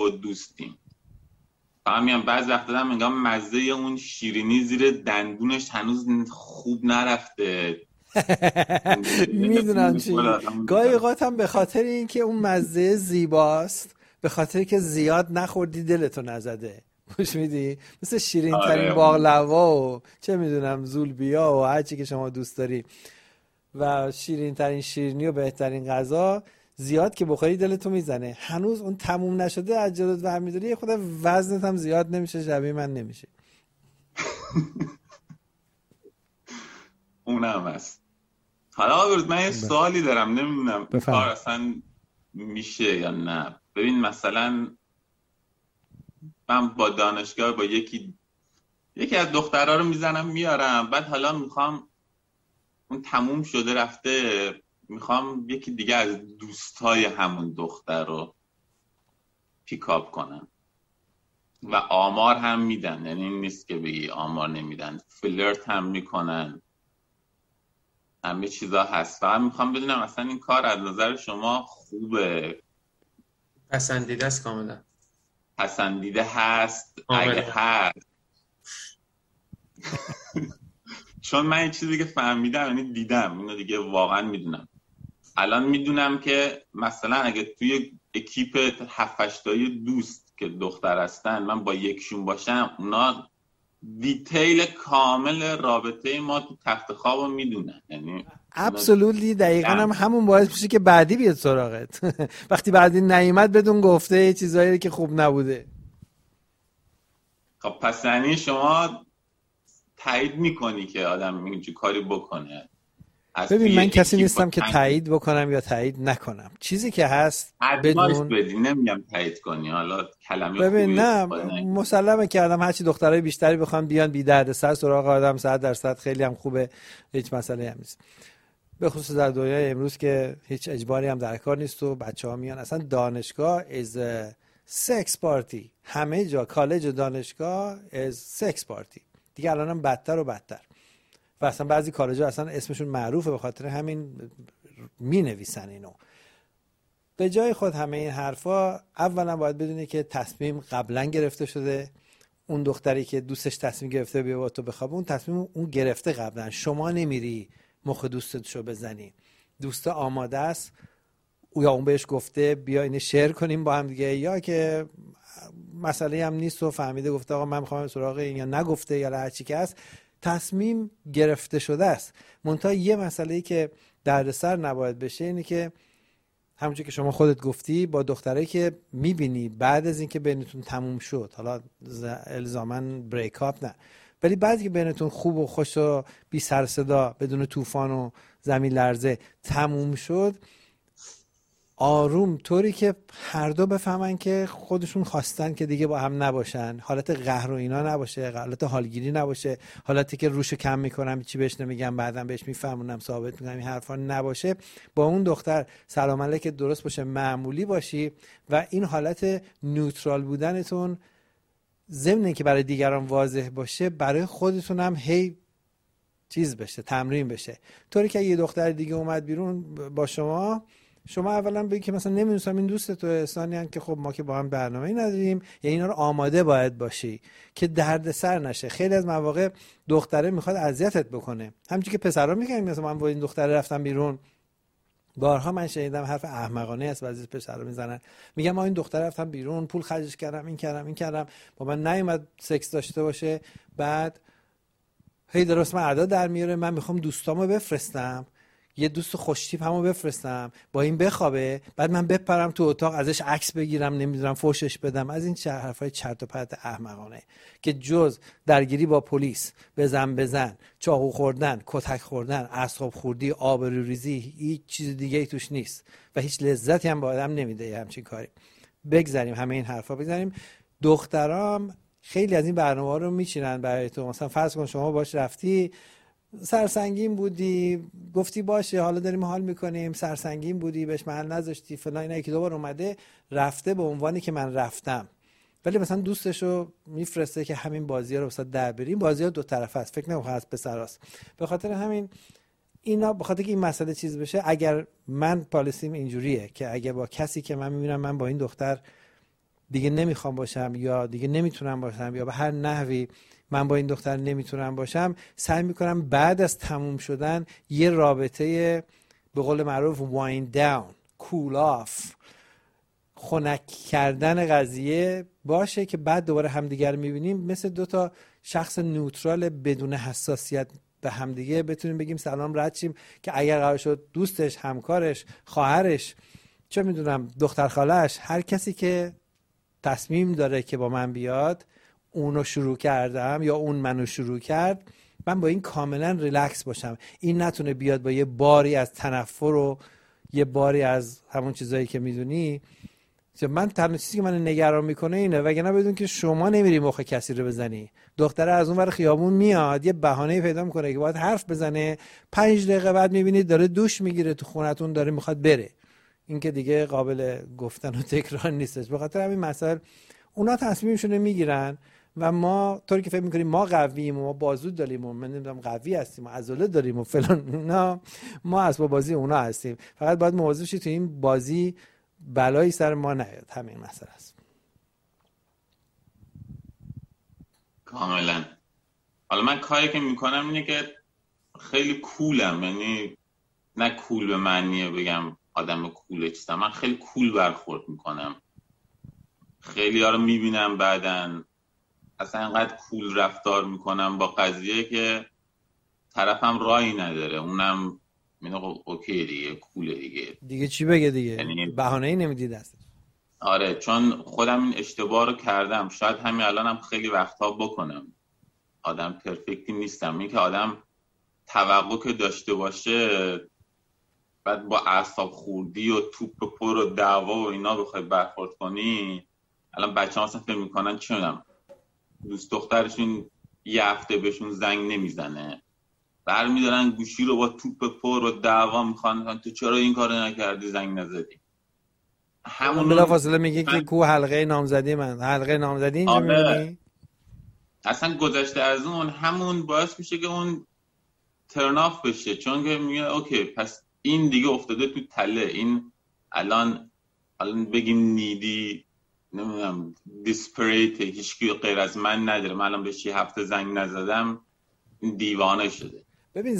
دوستیم. فهمیدم بعضی وقتا دارم انگام مزه اون شیرینی زیر دندونش هنوز خوب نرفته. میدونم چی. گاهی اوقات هم به خاطر اینکه اون مزه زیباست، به خاطر که زیاد نخوردی دلتو نزده، خوش میدی؟ مثل شیرین ترین باقلوا و چه میدونم زولبیا و هرچی که شما دوست داری و شیرین ترین شیرینی و بهترین غذا زیاد که بخوری دلتو میزنه. هنوز اون تموم نشده از جلوت برمی‌داری، یه خود وزنت هم زیاد نمیشه، شبیه من نمیشه. اونم هست. حالا من یه سوالی دارم، نمیدونم کار اصلا میشه یا نه. ببین مثلا من با دانشگاه با یکی از دخترها رو میزنم میارم، بعد حالا میخوام اون تموم شده رفته، میخوام یکی دیگه از دوستای همون دختر رو پیکاپ کنم و آمار هم میدن، یعنی این نیست که بگی آمار نمیدن، فلرت هم میکنن، همه چیزا هست. فقط میخوام بدونم اصلا این کار از نظر شما خوبه؟ پسندیده است کاملا. پسندیده هست اگه هست. چون من این چیزی که فهمیدم، یعنی دیدم اینو دیگه، واقعا میدونم. الان میدونم که مثلا اگه توی اکیپ 7-8 تایی دوست که دختر هستن من با یکشون باشم، اونا دیتیل کامل رابطه ما تو تخت خوابو میدونن. یعنی ابسولوتلی دقیقاً هم همون باعث میشه که بعدی بیاد سراغت. وقتی بعدی نیومد بدون گفته چیزایی که خوب نبوده. خب پس یعنی شما تایید میکنی که آدم اینجوری کاری بکنه؟ ببین من کسی نیستم که تایید بکنم یا تایید نکنم. چیزی که هست بدون بدی، نمیگم تایید کنی، حالا کلمه خوبی. ببین نه مسلمه که آدم هرچی دخترای بیشتری بخوام بیان بی درد سر سراغ آدم 100% خیلی هم خوبه، هیچ مسئله هم نیست. به خصوص در دنیای امروز که هیچ اجباری هم در کار نیست و بچه‌ها میان. اصلا دانشگاه از سکس پارتی، همه جا کالج و دانشگاه از سکس پارتی دیگه. الان هم بدتر و بدتر و اصلا بعضی کالج‌ها اصلا اسمشون معروفه، به خاطر همین می‌نویسن اینو. به جای خود همه این حرفا، اولا باید بدونی که تصمیم قبلا گرفته شده. اون دختری که دوستش تصمیم گرفته بیا با تو بخوابه، اون تصمیم اون گرفته قبلا. شما نمیری مخ دوستتشو بزنی. دوست آماده است، یا اون بهش گفته بیا اینو شیر کنیم با هم دیگه، یا که مسئله هم نیست و فهمیده گفته آقا من می‌خوام سراغ این، یا نگفته یا هر چی که هست. تصمیم گرفته شده است. منتها یه مسئله‌ای که دردسر نباید بشه اینه که همونجوری که شما خودت گفتی، با دخترایی که میبینی بعد از اینکه بینتون تموم شد، حالا الزاماً بریک اپ نه، ولی بعدی که بینتون خوب و خوش و بی سر صدا بدون طوفان و زمین لرزه تموم شد، آروم طوری که هر دو بفهمن که خودشون خواستن که دیگه با هم نباشن، حالت قهر و اینا نباشه، حالت حالگیری نباشه، حالتی که روشو کم میکنم چی بهش نمیگم بعدم بهش میفهمونم ثابت میکنم، این حرفا نباشه. با اون دختر سلام علیک درست باشه، معمولی باشی و این حالت نیوترال بودنتون ضمن اینکه برای دیگران واضح باشه، برای خودتون هم هی چیز بشه، تمرین بشه. طوری که یه دختر دیگه اومد بیرون با شما اولا بگید که مثلا نمی‌دونم این دوست تو احسانیان که خب ما که با هم برنامه‌ای نداریم، یا اینا رو آماده باید باشی که دردسر نشه. خیلی از مواقع دختره میخواد اذیتت بکنه، همونجوری که پسرا میگن مثلا من با این دختره رفتم بیرون. بارها من شنیدم حرف احمقانه است بعضی پسرا میزنن، میگم ما این دختره رفتم بیرون، پول خرجش کردم، این کردم با من نیومد سکس داشته باشه، بعد هی درست من ادا در میاره، من میخوام دوستامو بفرستم، یه دوست خوشتیپ همو بفرستم با این بخوابه، بعد من بپرم تو اتاق ازش عکس بگیرم، نمیدونم فوشش بدم. از این حرفای چرت و پرت احمقانه که جز درگیری با پلیس، بزن، چاقو خوردن، کتک خوردن، اعصاب خوردی، آبروریزی، هیچ چیز دیگه ای توش نیست و هیچ لذتی هم به آدم نمیده همچین کاری. بگذاریم همه این حرفا، بگذاریم. دخترام خیلی از این برنامه‌ها رو میچینن برای تو. مثلا فرض کن شما باش رفتی، سرسنگین بودی، گفتی باشه حالا داریم حال میکنیم، سرسنگین بودی، بهش محل نذاشتی فلان، اینا یکی دو بار اومده رفته به عنوانی که من رفتم، ولی مثلا دوستشو میفرسته که همین بازی‌ها رو واسه در بریم. بازی‌ها دو طرفه است، فکر نمی‌کنم از پسراست. به خاطر همین اینا، به خاطر که این مسئله چیز بشه، اگر من پالیسیم اینجوریه که اگه با کسی که من میبینم من با این دختر دیگه نمیخوام باشم یا دیگه نمیتونم باشم یا به هر نحوی من با این دختر نمیتونم باشم، سعی میکنم بعد از تموم شدن یه رابطه به قول معروف wind down، cool off، خنک کردن قضیه باشه که بعد دوباره همدیگر میبینیم مثل دوتا شخص نوترال بدون حساسیت به همدیگه بتونیم بگیم سلام رد شیم، که اگر قرار شد دوستش، همکارش، خواهرش، چه میدونم دختر خاله‌اش، هر کسی که تصمیم داره که با من بیاد، اونو شروع کردم یا اون منو شروع کرد، من با این کاملا ریلکس باشم. این نتونه بیاد با یه باری از تنفر و یه باری از همون چیزایی که میدونی. من تنها چیزی که من نگران میکنه اینه، وگرنه بدون که شما نمیری مخ کسی رو بزنی، دختره از اون ور خیابون میاد یه بهانه‌ای پیدا میکنه که باید حرف بزنه، 5 دقیقه بعد میبینید داره دوش میگیره تو خونتون، داره میخواد بره. این که دیگه قابل گفتن و تکرار نیستش. به خاطر همین مسائل اونا تصمیمشون رو میگیرن و ما طوری که فکر میکنیم ما قوییم و ما بازو داریم و من نمیدونم قوی هستیم و عضله داریم و فلان، اونا ما اسباب بازی اونا هستیم. فقط باید مواظب شید تو این بازی بلایی سر ما نیاد. همین مسئله است. کاملا. حالا من کاری که میکنم اینه که خیلی کولم، یعنی نه کول به معنیه بگم آدم کوله چیستم، من خیلی کول برخورد میکنم. خیلی ها رو میبینم بعدن اصلا اینقدر کول رفتار میکنم با قضیه که طرفم رایی نداره، اونم میگه اوکی دیگه، کوله دیگه چی بگه دیگه، یعنی بهانه‌ای نمیدی دستش. آره، چون خودم این اشتباه رو کردم، شاید همین الانم خیلی وقتا بکنم. آدم پرفکتی نیستم. این که آدم توقع که داشته باشه بعد با اعصاب خوردی و توپ پر و دعوا و اینا بخوای برخورد کنی، الان بچه‌ها اصلا فکر میکنن چه می‌دونم دوست دخترشون یه هفته بهشون زنگ نمیزنه، برمیدارن گوشی رو با توپ پر و دعوا میخوان تو چرا این کارو نکردی، زنگ نزدی. همون بلافاصله میگه که کو حلقه نامزدی من، حلقه نامزدی اینجا میبینی. اصلا گذشته از اون همون باعث میشه که اون ترن آف بشه، چون که میگه اوکی پس این دیگه افتاده تو تله، این الان بگیم نیدی، نمیدونم دیسپریت، هیچکی غیر از من نداره، من الان بهش 7 هفته زنگ نزدم، این دیوانه شده. ببین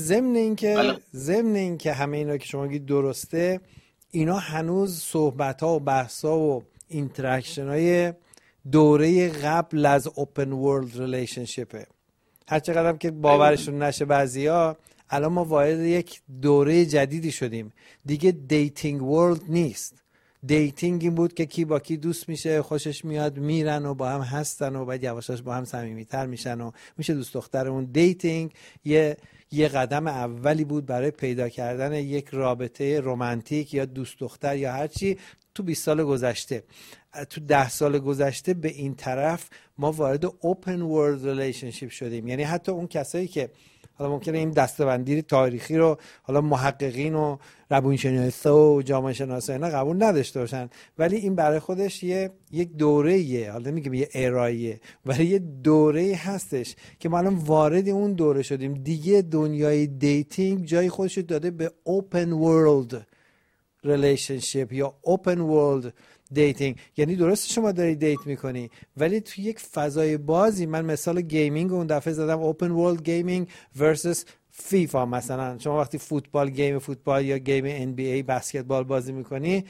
ضمن این که همه اینا که شما گید درسته، اینا هنوز صحبت ها و بحث ها و اینتراکشن های دوره قبل از اوپن ورلد ریلیشنشیپه. هر چقدر که باورشون نشه بعضیا، الان ما وارد یک دوره جدیدی شدیم دیگه. دیتینگ ورلد نیست. دیتینگ این بود که کی با کی دوست میشه، خوشش میاد، میرن و با هم هستن و بعد یواشاش با هم صمیمیتر میشن و میشه دوست دخترمون. دیتینگ یه قدم اولی بود برای پیدا کردن یک رابطه رمانتیک یا دوست دختر یا هر چی تو 20 سال گذشته. تو 10 سال گذشته به این طرف ما وارد اوپن ورلد ریلیشنشیپ شدیم. یعنی حتی اون کسایی که حالا ممکنه این دسته‌بندی تاریخی رو حالا محققین و روانشناسا و جامعه شناسا اینا قبول نداشته باشن، ولی این برای خودش یک دوره‌ایه، حالا نمیگم یه ارائه‌ایه، ولی یه دوره‌ای هستش که ما الان وارد اون دوره شدیم دیگه. دنیای دیتینگ جای خودش رو داده به اوپن ورلد ریلیشنشیپ یا اوپن ورلد دیتینگ. یعنی درست شما داری دیت میکنی ولی تو یک فضای بازی. من مثال گیمینگ اون دفعه زدم، اوپن ورلد گیمینگ ورسس فیفا. مثلا شما وقتی گیم فوتبال یا گیم NBA بسکتبال بازی میکنی،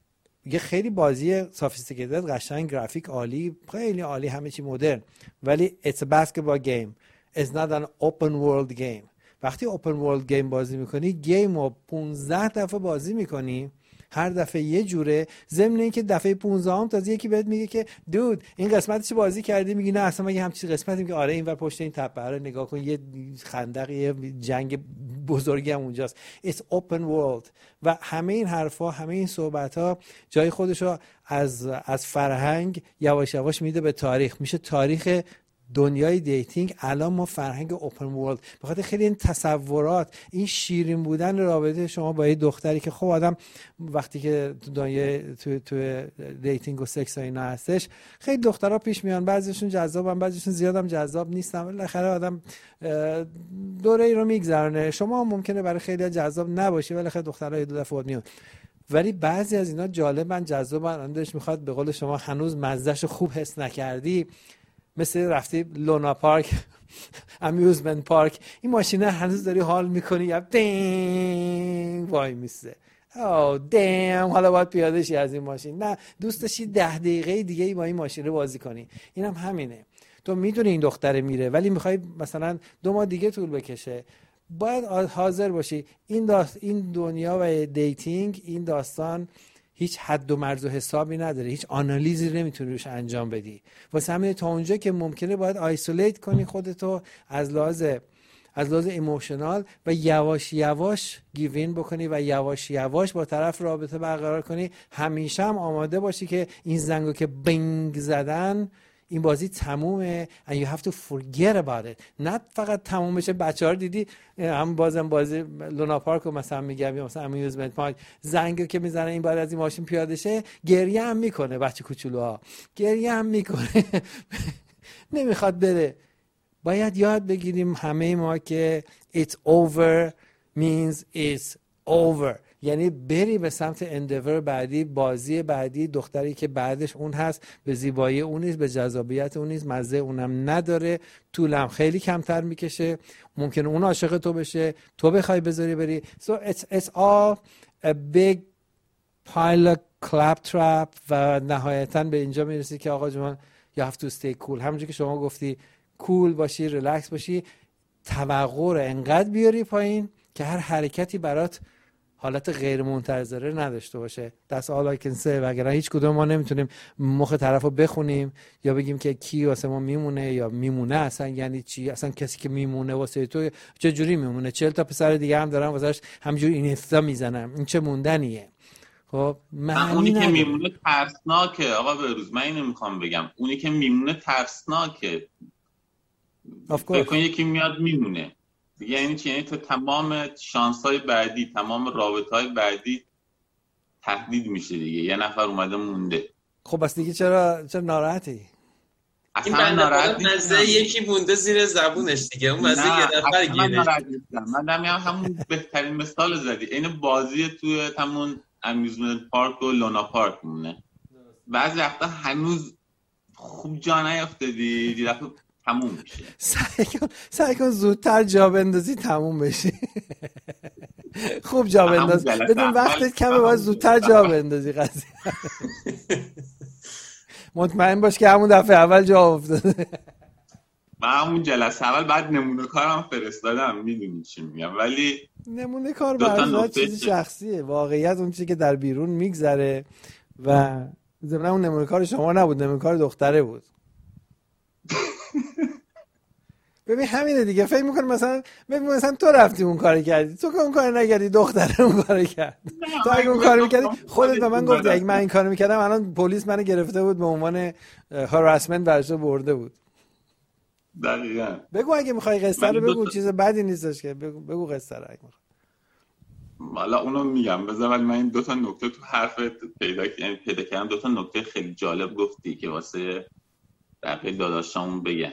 یه خیلی بازی سافیستیکیتد، قشنگ، گرافیک عالی، خیلی عالی، همه چی مدرن، ولی it's a basketball game, it's not an open world game. وقتی اوپن ورلد گیم بازی میکنی، گیم رو 15 دفعه بازی میکنی، هر دفعه یه جوره. ضمن این که دفعه 15 هم تازه یکی بهت میگه که دود این قسمتش بازی کردی، میگی نه اصلا مگه همچین قسمتی، که آره اینور پشت این تپه رو نگاه کن، یه خندق، یه جنگ بزرگی هم اونجاست. It's open world. و همه این حرفا، همه این صحبت ها جای خودشو از فرهنگ یواش یواش میده به تاریخ. میشه تاریخ دنیای دیتینگ. الان ما فرهنگ اوپن ورلد، بخاطر خیلی این تصورات، این شیرین بودن رابطه شما با یه دختری که خب آدم وقتی که تو دنیای تو دیتینگ و سکس و اینا هستش، خیلی دخترها پیش میان، بعضیشون جذابن، بعضیشون زیادم جذاب نیستن، ولی بالاخره آدم دوره ای رو میگذرونه. شما ممکنه برای خیلی جذاب نباشی ولی خیلی دخترها یه دو دفعه میان. ولی بعضی از اینا جالبن، جذابن، دلش میخواد به قول شما هنوز مزهش خوب حس نکردی، مثل رفتی لونا پارک امیوزمنت پارک، این ماشینه هنوز داری حال میکنی یا دینگ وای میسته، او دیم حالا باید پیاده شی از این ماشین، نه دوست داشتی 10 دقیقه دیگه با این ماشین رو بازی کنی. اینم همینه، تو میدونی این دختره میره ولی میخوای مثلا 2 ماه دیگه طول بکشه، باید حاضر باشی. این دنیا و دیتینگ، این داستان هیچ حد و مرز و حسابی نداره، هیچ آنالیزی نمیتونی روش انجام بدی. واسه همین تا اونجا که ممکنه باید آیسولیت کنی خودتو از لحاظ ایموشنال و یواش یواش گیوین بکنی و یواش یواش با طرف رابطه برقرار کنی. همیشه هم آماده باشی که این زنگو که بینگ زدن این بازی تمومه and you have to forget about it. نه فقط تموم بشه. بچه‌ها رو دیدی هم بازم بازی لونا پارک رو مثلا میگم یا مثلا امیوزمنت پارک، زنگو که میزنه این بعد از این ماشین پیاده شه گریه هم میکنه، بچه کوچولوها گریه هم میکنه نمیخواد بره. باید یاد بگیریم همه ما که it's over means it's over، یعنی بری به سمت اندیور بعدی، بازی بعدی، دختری که بعدش اون هست، به زیبایی اون نیست، به جذابیت اون نیست، مزه اونم نداره، طولم خیلی کمتر میکشه، ممکنه اون عاشق تو بشه، تو بخوای بذاری بری. So it's all a big pile of claptrap و نهایتاً به اینجا میرسی که آقا جون you have to stay cool. همونجوری که شما گفتی کول باشی، ریلکس باشی، توقع رو انقدر بیاری پایین که هر حرکتی برات حالت غیر منتظره نداشته باشه. That's all I can say. وگرنه هیچ کدوم ما نمیتونیم مخ طرف رو بخونیم یا بگیم که کی واسه ما میمونه یا میمونه اصلا یعنی چی. اصلا کسی که میمونه واسه تو چه جوری میمونه؟ 40 تا پسر دیگه هم دارن واسش همجوری اینستا میزنن، این چه موندنیه؟ خب اونی که میمونه ترسناکه آقا بهروز. من اینو میخوام بگم، اونی که میمونه ترسناکه. فکر کن یکی میاد میمونه یعنی چی؟ یعنی تو تمام شانس‌های بعدی، تمام رابطه‌های بعدی تهدید میشه دیگه. یه نفر اومده مونده. خب بس دیگه چرا ناراحتی؟ این بنده مزه یکی مونده زیر زبونش دیگه، اون مزه یه نفر گیره. من همون بهترین مثال زدی. این بازی توی همون امیوزمنت پارک و لونا پارک مونه. بعضی وقتا هنوز خوب جا نیافتادی، یه دفعه تموم میشه. سعی کن زودتر جا بندازی تموم بشی. خوب جا بنداز، بدون وقتت کمه، باید زودتر جا بندازی قضیه. مطمئن باش که همون دفعه اول جا افتاده. من همون جلسه اول بعد نمونه کارم فرستادم، میدونی چی میگم، ولی نمونه کار برای چیز شخصیه، واقعیت اون چیزی که در بیرون میگذره و ضمن اون نمونه کار شما نبود، نمونه کار دختره بود. ببین همینه دیگه. فکر می‌کنم مثلا تو رفتی اون کارو کردی، تو که اون کارو نکردی، دختره اون کارو کرد. تو اگه اون کارو می‌کردی خودت به من گفتی اگه من این کارو می‌کردم الان پلیس منو گرفته بود، به عنوان هاراسمنت برش برده بود. دقیقاً. بگو اگه می‌خوای قصه رو بگو، چیز بدی نیستش که بگو قصه رو اگه می‌خوای. والا اونو میگم بذار، ولی من این 2 تا نکته تو حرفت پیدا کردم. 2 تا نکته خیلی جالب گفتی که واسه بقیه داداشامون بگم.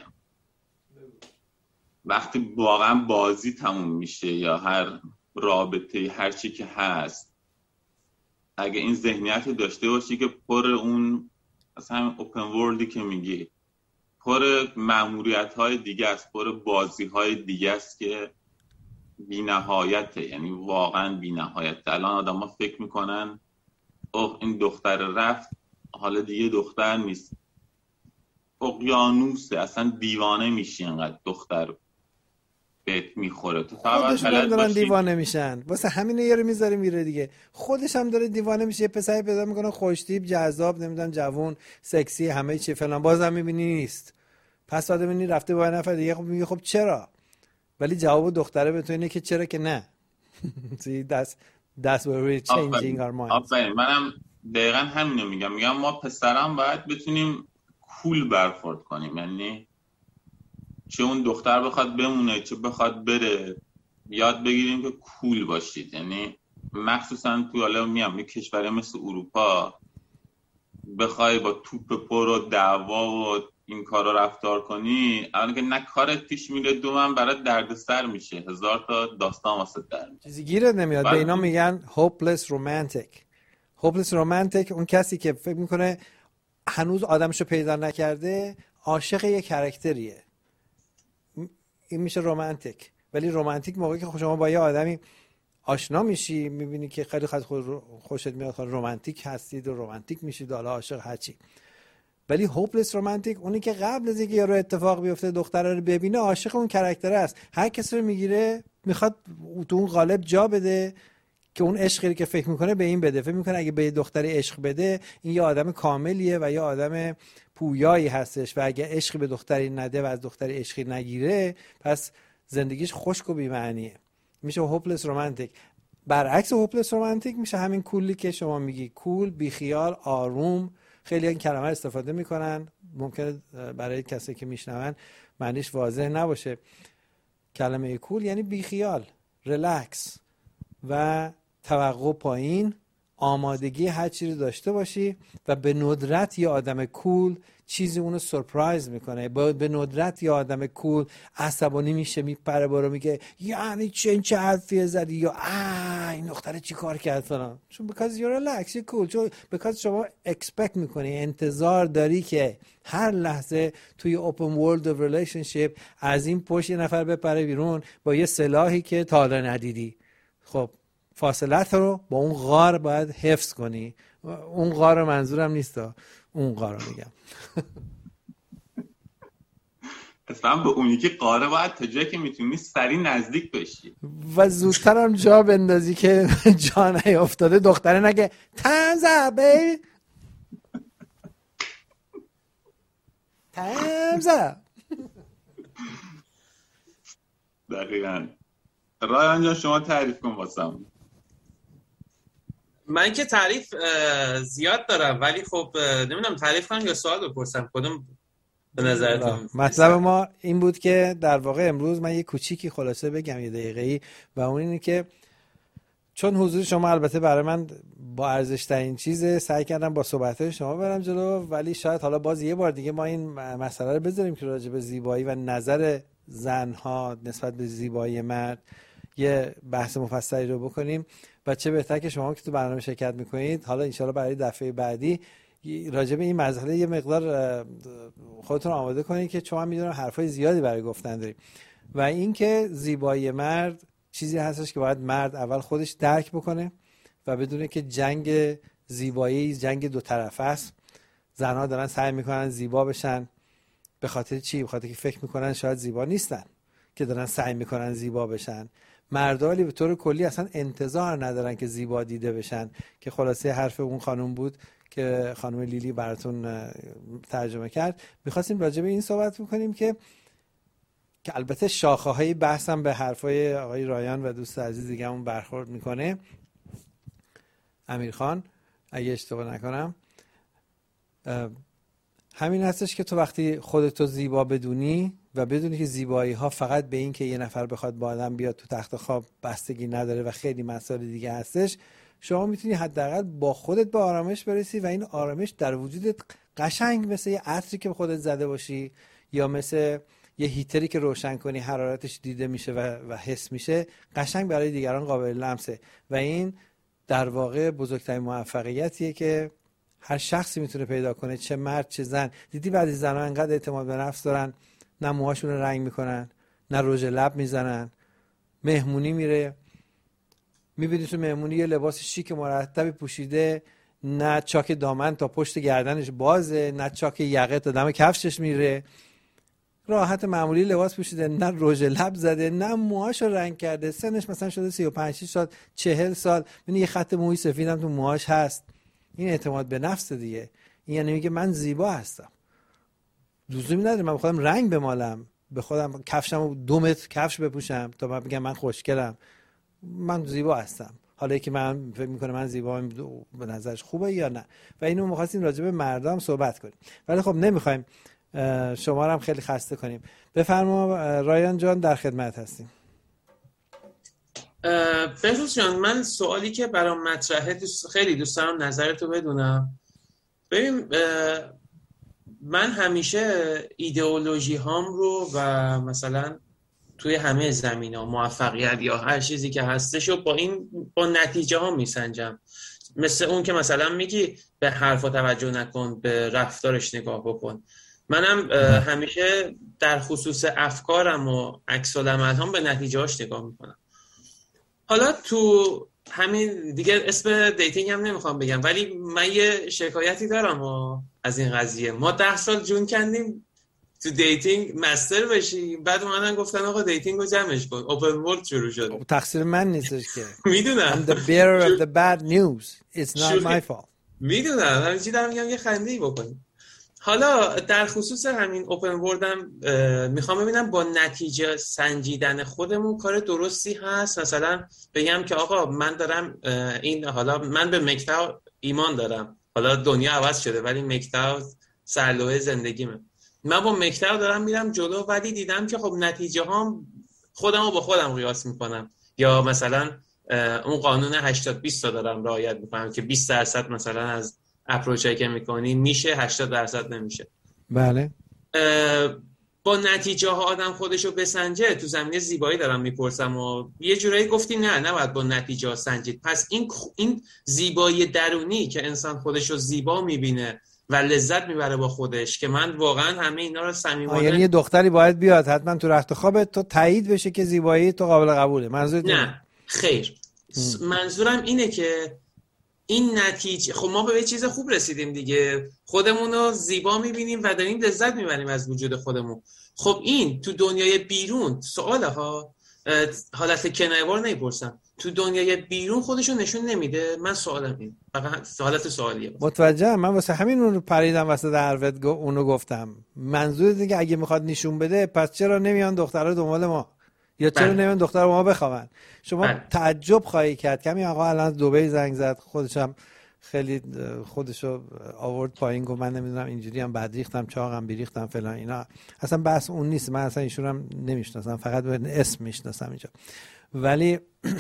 وقتی واقعا بازی تموم میشه یا هر رابطه هر چی که هست، اگه این ذهنیت داشته باشی که پر اون اصلا اوپن وردی که میگی پر مأموریت های دیگه است، پر بازی های دیگه است که بی نهایته، یعنی واقعا بی نهایته. الان آدم ها فکر میکنن اوه این دختر رفت حالا دیگه دختر نیست، اقیانوسه، اصلا دیوانه میشی انقدر دختر بهت میخوره. تو خودشون دارن دیوانه میشن، واسه همینه یارو میذاره میره دیگه. خودش هم داره دیوانه میشه، یه پسری پیدا میکنه خوشتیپ، جذاب، نمیدونم جوون، سکسی، همه چی فلان، بازم میبینی نیست. پس بعد میبینی رفته با نفر دیگه. خب میگه خب چرا؟ ولی جواب دختره به تو اینه که چرا که نه. See that's where we're changing our minds. منم دقیقاً همینو میگم ما پسرام باید بتونیم کول برخورد کنیم، یعنی چه اون دختر بخواد بمونه چه بخواد بره، یاد بگیریم که کول باشید. یعنی مخصوصا تو حالا میام یه کشوری مثل اروپا بخوای با توپ پر و دعوا و این کارا رفتار کنی، اولا که نه کارت پیش میره، دوم برات دردسر میشه، 1000 تا داستان واسه در میاد، چیزی گیرت نمیاد. به اینا میگن hopeless romantic. هوپلس رومانتیک اون کسی که فکر میکنه هنوز آدمشو پیدا نکرده، عاشق یه کرکتریه، این میشه رومانتیک. ولی رومانتیک موقعی که شما با یه آدمی آشنا میشی، میبینی که خیلی خوشت میاد، رومانتیک هستید و رومانتیک میشید، حالا عاشق هرچی. ولی هوپلس رومانتیک اونی که قبل از اینکه یارو اتفاق بیفته دختره رو ببینه عاشق اون کاراکتر است، هر کسی رو میگیره میخواد تو اون قالب جا بده که اون عشقی که فکر میکنه به این بده. فکر میکنه اگه به دختری عشق بده این یه آدم کاملیه و یه آدم پویایی هستش، و اگه عشقی به دختری نده و از دختری عشقی نگیره پس زندگیش خشک و بی‌معنیه. میشه هوپلس رومانتیک. برعکس هوپلس رومانتیک میشه همین کولی که شما میگی، کول، بیخیال، آروم. خیلی این کلمه استفاده میکنن، ممکنه برای کسی که میشنون معنیش واضح نباشه. کلمه کول یعنی بیخیال، ریلکس و توقع پایین، آمادگی هر چیزی داشته باشی و به ندرت یه آدم کول چیزی اونو سورپرایز میکنه. به ندرت یه آدم کول عصبانی میشه، میپره برو میگه یعنی چه حرفی زدی، یا این دختره چی کار کرد فلان. چون because you're relaxed you're cool، چون because شما expect میکنی، انتظار داری که هر لحظه توی open world of relationship از این پشت یه نفر بپره بیرون با یه سلاحی که تا حالا ندیدی. خب فاصلت رو با اون غار باید حفظ کنی. اون غار رو منظورم نیست، اون غار رو میگم. اصلا به اونی که قاره باید تا جایی که میتونی سریع نزدیک بشی و زودتر هم جا بندازی که جا نیافتاده دختره نگه تنزه تنزه. دقیقا. رایان جان شما تعریف کن واسم. من که تعریف زیاد دارم ولی خب نمیدونم تعریف کنم یا سوال بپرسم، کدوم به نظرتون؟ مطلب ما این بود که در واقع امروز من یه کوچیکی خلاصه بگم، یه دقیقه‌ای، و اون اینه که چون حضور شما البته برای من با ارزش ترین چیزه، سعی کردم با صحبت‌های شما برم جلو، ولی شاید حالا باز یه بار دیگه ما این مسئله رو بذاریم که راجع به زیبایی و نظر زن‌ها نسبت به زیبایی مرد یه بحث مفصلی رو بکنیم. و چه بهتر که شما که تو برنامه شرکت میکنید، حالا انشالله برای دفعه بعدی راجع به این مسئله یه مقدار خودتون آماده کنید که چون من میدونم حرفای زیادی برای گفتن داریم. و این که زیبایی مرد چیزی هستش که باید مرد اول خودش درک بکنه و بدونه که جنگ زیبایی جنگ دو طرفه است. زنها دارن سعی میکنن زیبا بشن، به خاطر چی؟ به خاطر که فکر میکنن شاید زیبا نیستن که دارن سعی میکنن زیبا بشن. مردا ولی به طور کلی اصلا انتظار ندارن که زیبا دیده بشن، که خلاصه حرف اون خانم بود که خانم لیلی براتون ترجمه کرد. میخواستیم راجع به این صحبت بکنیم که البته شاخه های بحثم به حرفای آقای رایان و دوست عزیز دیگه همون برخورد میکنه، امیرخان اگه اشتباه نکنم. همین هستش که تو وقتی خودتو زیبا بدونی و بدونی که زیبایی ها فقط به این که یه نفر بخواد با آدم بیاد تو تخت خواب بستگی نداره و خیلی مسائل دیگه هستش، شما میتونی حداقل با خودت به آرامش برسی و این آرامش در وجودت قشنگ مثل یه عطری که خودت زده باشی یا مثل یه هیتری که روشن کنی حرارتش دیده میشه و حس میشه، قشنگ برای دیگران قابل لمسه. و این در واقع بزرگترین موفقیتیه که هر شخصی میتونه پیدا کنه، چه مرد چه زن. دیدی بعضی زنها انقدر اعتماد به نفس دارن، نه موهاشون رو رنگ میکنن، نه رژ لب میزنن، مهمونی میره میبینی تو مهمونی یه لباس شیک مرتبی پوشیده، نه چاک دامن تا پشت گردنش بازه، نه چاک یقه تا دم کفشش میره، راحت معمولی لباس پوشیده، نه رژ لب زده، نه موهاشو رنگ کرده، سنش مثلا شده 35 سال 40 سال، ببین یه خط موی سفیدم تو موهاش هست. این اعتماد به نفس دیگه. این یعنی میگه من زیبا هستم، لزومی نداره من بخوام رنگ بمالم، به خودم کفشمو 2 متر کفش بپوشم تا من بگم من خوشگلم، من زیبا هستم. حالا که من فکر میکنه من زیبا به نظرش خوبه یا نه. و اینو می‌خواستیم راجع به مردم صحبت کنیم، ولی خب نمیخوایم شما رو هم خیلی خسته کنیم. بفرما رایان جان، در خدمت هستیم. بهروز جان، من سوالی که برام مطرحه خیلی دوست دارم نظرتو بدونم. ببین من همیشه ایدئولوژی هام رو و مثلا توی همه زمینه‌ها موفقیت یا هر چیزی که هستش رو با نتیجه ها میسنجم. مثل اون که مثلا میگی به حرفا توجه نکن، به رفتارش نگاه بکن. منم همیشه در خصوص افکارم و عکس العمل‌هام به نتیجه‌اش نگاه میکنم. حالا تو همین دیگه اسم دیتینگ هم نمیخوام بگم، ولی من یه شکایتی دارم از این قضیه. ما 10 سال جون کندیم تو دیتینگ مستر بشیم، بعد اومدن گفتن آقا دیتینگ رو جمعش کن، اوپن ورلد شروع شد. تقصیر من نیستش که میدونم I'm the bearer of the bad news. It's not my fault. میدونم، همین چی دارم میگم، یه خنده‌ای بکنیم. حالا در خصوص همین اوپن ورلد هم میخوام ببینم با نتیجه سنجیدن خودمون کار درستی هست. مثلا بگم که آقا من دارم این، حالا من به مکتاو ایمان دارم، حالا دنیا عوض شده ولی مکتاو سرلوحه زندگیمه، من با مکتاو دارم میرم جلو، ولی دیدم که خب نتیجه هام خودم رو با خودم قیاس میکنم، یا مثلا اون قانون 80-20 رو دارم رعایت میکنم که 20% مثلا از اپروچایی که میکنی میشه، 80% نمیشه. بله. با نتیجه ها آدم خودشو بسنجه. تو زمینه زیبایی دارم میپرسم و یه جورایی گفتی نه نباید با نتیجه ها سنجید. پس این زیبایی درونی که انسان خودشو زیبا میبینه و لذت میبره با خودش، که من واقعا همه اینا رو صمیمانه، یعنی یه دختری باید بیاد حتما تو رخت خوابت تو تایید بشه که زیبایی تو قابل قبوله؟ منظورت نه خیر. منظورم اینه که این نتیجه، خب ما به یه چیز خوب رسیدیم دیگه، خودمون رو زیبا میبینیم و داریم لذت میبریم از وجود خودمون. خب این تو دنیای بیرون سواله ها، حالت کنایه‌وار نمیپرسم، تو دنیای بیرون خودشو نشون نمیده. من سوالم این، فقط حالت سوالیه. متوجهم. من واسه همین اون رو پریدم واسه حرفت اونو گفتم. منظور دیگه اگه میخواد نشون بده پس چرا نمیان دخترها دنبال ما، یا چرا نمیان دخترها ما بخوابن؟ شما تعجب خواهی کرد که همین آقا الان دبی زنگ زد، خودشم خیلی خودشو آورد پایین، گفت من نمیدونم اینجوری هم بعد ریختم چاقم بیریختم فلان اینا. اصلا بحث اون نیست، من اصلا ایشون هم نمیشناسم، فقط به اسم میشناسم اینجا. ولی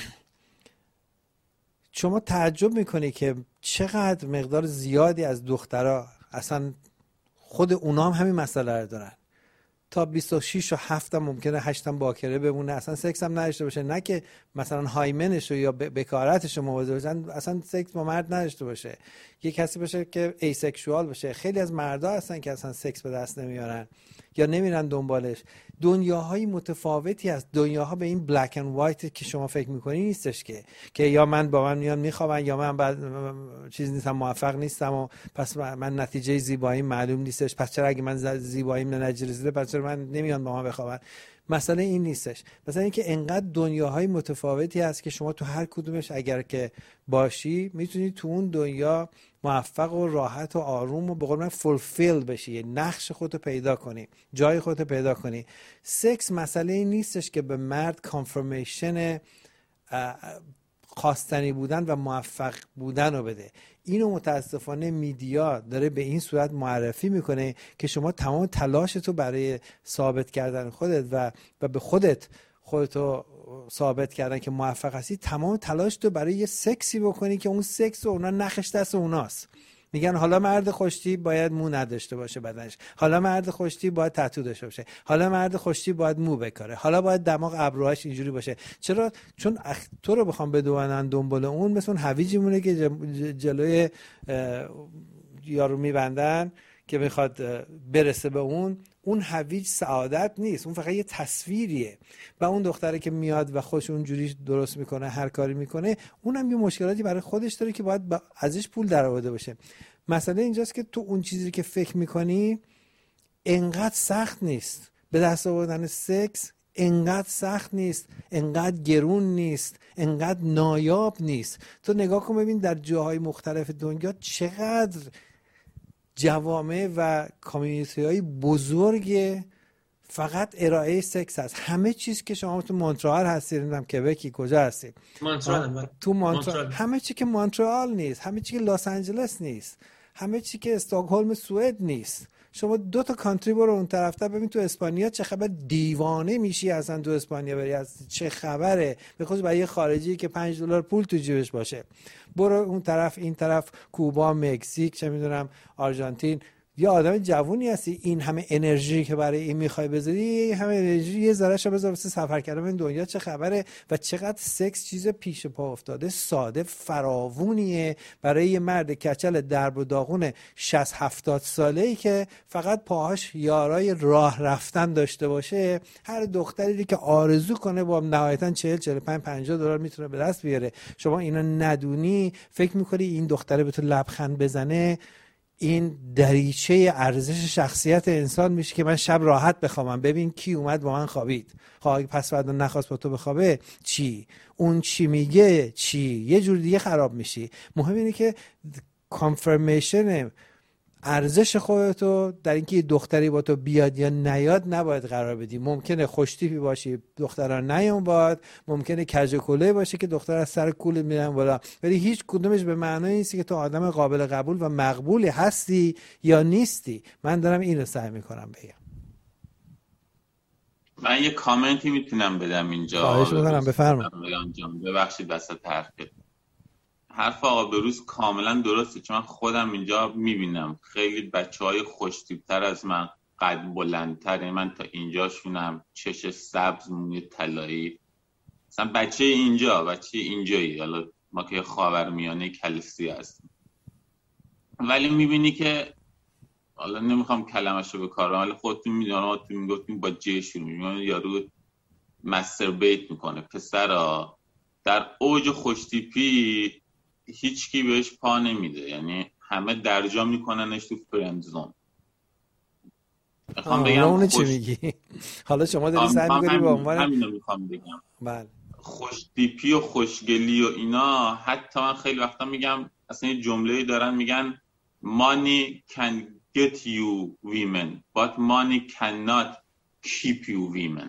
شما تعجب میکنی که چقدر مقدار زیادی از دخترها اصلا خود اونا هم همین مسئله رو دارن. تا 26 و 7 هم ممکنه 8 هم باکره بمونه، اصلا سکس هم نداشته باشه، نه که مثلا هایمنش رو یا بکارتش رو مواظب باشه، اصلا سکس با مرد نداشته باشه، یه کسی باشه که ایسکشوال باشه. خیلی از مردا هستن که اصلا سکس به دست نمیارن یا نمیرن دنبالش. دنیاهای متفاوتی هست. دنیاها به این بلک اند وایت که شما فکر میکنی نیستش که یا من با من میان میخوابن یا من بعد چیز نیستم، موفق نیستم و پس من نتیجه زیبایی معلوم نیستش، پس چرا اگه من زیباییم نجرزیده پس چرا من نمیان با من بخوابن. مثلا این نیستش. مثلا اینکه انقدر دنیاهای متفاوتی هست که شما تو هر کدومش اگر که باشی میتونی تو اون دنیا موفق و راحت و آروم و به قول من فولفیل بشی، یه نقش خودتو پیدا کنی، جای خودتو پیدا کنی. سکس مسئله این نیستش که به مرد کانفرمیشن خواستنی بودن و موفق بودن رو بده. اینو متاسفانه میدیا داره به این صورت معرفی میکنه که شما تمام تلاشتو برای ثابت کردن خودت و به خودتو ثابت کردن که موفق هستی، تمام تلاشتو برای یه سکسی بکنی که اون سکس و اونا نخش دست اوناست. میگن حالا مرد خوشتی باید مو نداشته باشه بدنش، حالا مرد خوشتی باید تتو داشته باشه، حالا مرد خوشتی باید مو بکاره، حالا باید دماغ ابروهاش اینجوری باشه. چرا؟ چون تو رو بخوام بدونن دنبال اون، مثل اون هویجی مونه که جلوی یارو میبندن که میخواد برسه به اون هویج سعادت نیست، اون فقط یه تصویریه. و اون دختره که میاد و خوش اونجوری درست میکنه، هر کاری میکنه، اونم یه مشکلاتی برای خودش داره که باید ازش پول درآورده باشه. مسئله اینجاست که تو اون چیزی که فکر میکنی انقدر سخت نیست. به دست آوردن سکس انقدر سخت نیست، انقدر گرون نیست، انقدر نایاب نیست. تو نگاه کن ببین در جاهای مختلف دنیا چقدر جوامع و کامیونیتی های بزرگ فقط ارائه سکس هست. همه چیز که شما تو مونترال هستید، نمیدونم کبکی کجا هستید، تو مونترال، همه چی که مونترال نیست، همه چی که لس آنجلس نیست، همه چی که استکهلم سوئد نیست. شما 2 تا کانتری برو اون طرف‌تر ببین تو اسپانیا چه خبر، دیوانه میشی اصلا تو اسپانیا بری، از چه خبره، به خصوص برای یه خارجی که $5 پول تو جیبش باشه. برو اون طرف، این طرف کوبا، مکزیک، چه میدونم آرژانتین، یه آدم جوونی هستی، این همه انرژی که برای این میخوای بذاری، همه انرژی یه ذره‌شو بذار واسه سفر کردن این دنیا چه خبره و چقدر سکس چیز پیش پا افتاده ساده فراوونیه برای یه مرد کچل درب و داغون 60-70 ساله‌ای که فقط پاهاش یارای راه رفتن داشته باشه. هر دختری که آرزو کنه با نهایتاً 40-45-50 دلار میتونه به دست بیاره. شما اینا ندونی، فکر میکنی این دختره به تو لبخند بزنه، این دریچه ارزش شخصیت انسان میشه که من شب راحت بخوابم. ببین کی اومد با من خوابید، خواهی پس فردا نخواست با تو بخوابه چی، اون چی میگه چی، یه جور دیگه خراب میشی. مهم اینه که کانفرمیشن ارزش خودتو در اینکه یه دختری با تو بیاد یا نیاد نباید قرار بدی. ممکنه خوشتیپی باشی دخترها نیان باید، ممکنه کژکله باشه که دختر از سر کول میرن بالا، ولی هیچ کدومش به معنای نیست که تو آدم قابل قبول و مقبولی هستی یا نیستی. من دارم اینو سعی میکنم بگم. من یه کامنتی میتونم بدم اینجا؟ خواهش میکنم بفرمایید. ببخشید وسط حرف آقا بروز کاملا درسته، چون من خودم اینجا میبینم خیلی بچهای خوشتیپتر از من، قد بلندتر، من تا اینجا شونم، چش سبز، موی طلایی، مثلا بچه اینجایی، حالا ما که خاورمیانه کلسی هستیم، ولی میبینی که حالا نمیخوام کلمشو به کار ببرم، ولی خودتون میگفتیم با جه شروع میگن یارو مستربیت میکنه. پسرا در اوج خوشتیپی هیچکی بهش پا نمیده، یعنی همه درجا میکننش تو فرند زون. میخوام بگم اونو چی میگی؟ حالا شما داری سعی میکنی به عنوان همینو میخوام بگم. بله. خوشتیپی و خوشگلی و اینا، حتی من خیلی وقتا میگم اصلا یه جمله‌ای دارن میگن money can get you women but money cannot keep you women.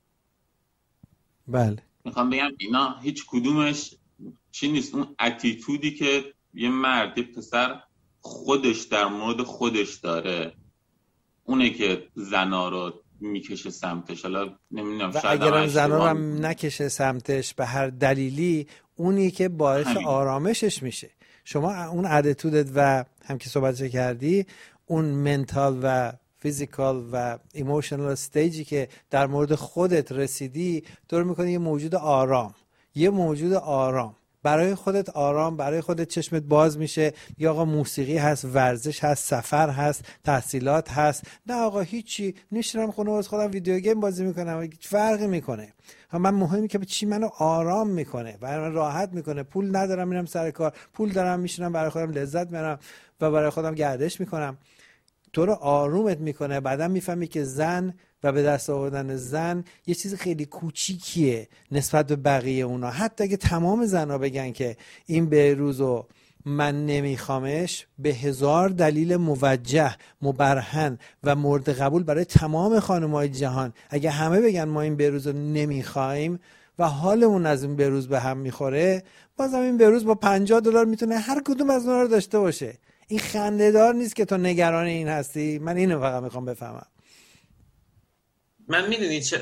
بله. میخوام بگم اینا هیچ کدومش چی نیست. اون اتیتودی که یه مرد، یه پسر خودش در مورد خودش داره، اونه که زنا رو میکشه سمتش. حالا نمیدونم و اگرم زنا رو هم نکشه سمتش به هر دلیلی، اونی که باعث آرامشش میشه. شما اون اتیتودت و هم که صحبتش کردی، اون منتال و فیزیکال و ایموشنال استیجی که در مورد خودت رسیدی، تو رو میکنه یه موجود آرام، یه موجود آرام برای خودت، آرام برای خودت چشمت باز میشه. یا آقا موسیقی هست، ورزش هست، سفر هست، تحصیلات هست، نه آقا هیچی، نشینم خونه واسه خودم ویدیو گیم بازی میکنم، هیچ فرقی میکنه. من مهمی که چی منو آرام میکنه، برای من راحت میکنه. پول ندارم میرم سر کار، پول دارم میشینم برای خودم لذت میبرم و برای خودم گردش میکنم. تو رو آرومت میکنه. بعدم میفهمی که زن و به دست آوردن زن یه چیز خیلی کوچیکیه نسبت به بقیه اونا. حتی اگه تمام زنها بگن که این بهروزو من نمیخوامش، به 1000 دلیل موجه، مبرهن و مورد قبول برای تمام خانم‌های جهان، اگه همه بگن ما این بهروزو نمیخوایم و حالمون از این بهروز به هم میخوره، بازم این بهروز با $50 میتونه هر کدوم از اونها رو داشته باشه. این خنده‌دار نیست که تو نگران این هستی. من اینو فقط میخوام بفهمم. من میدونی چه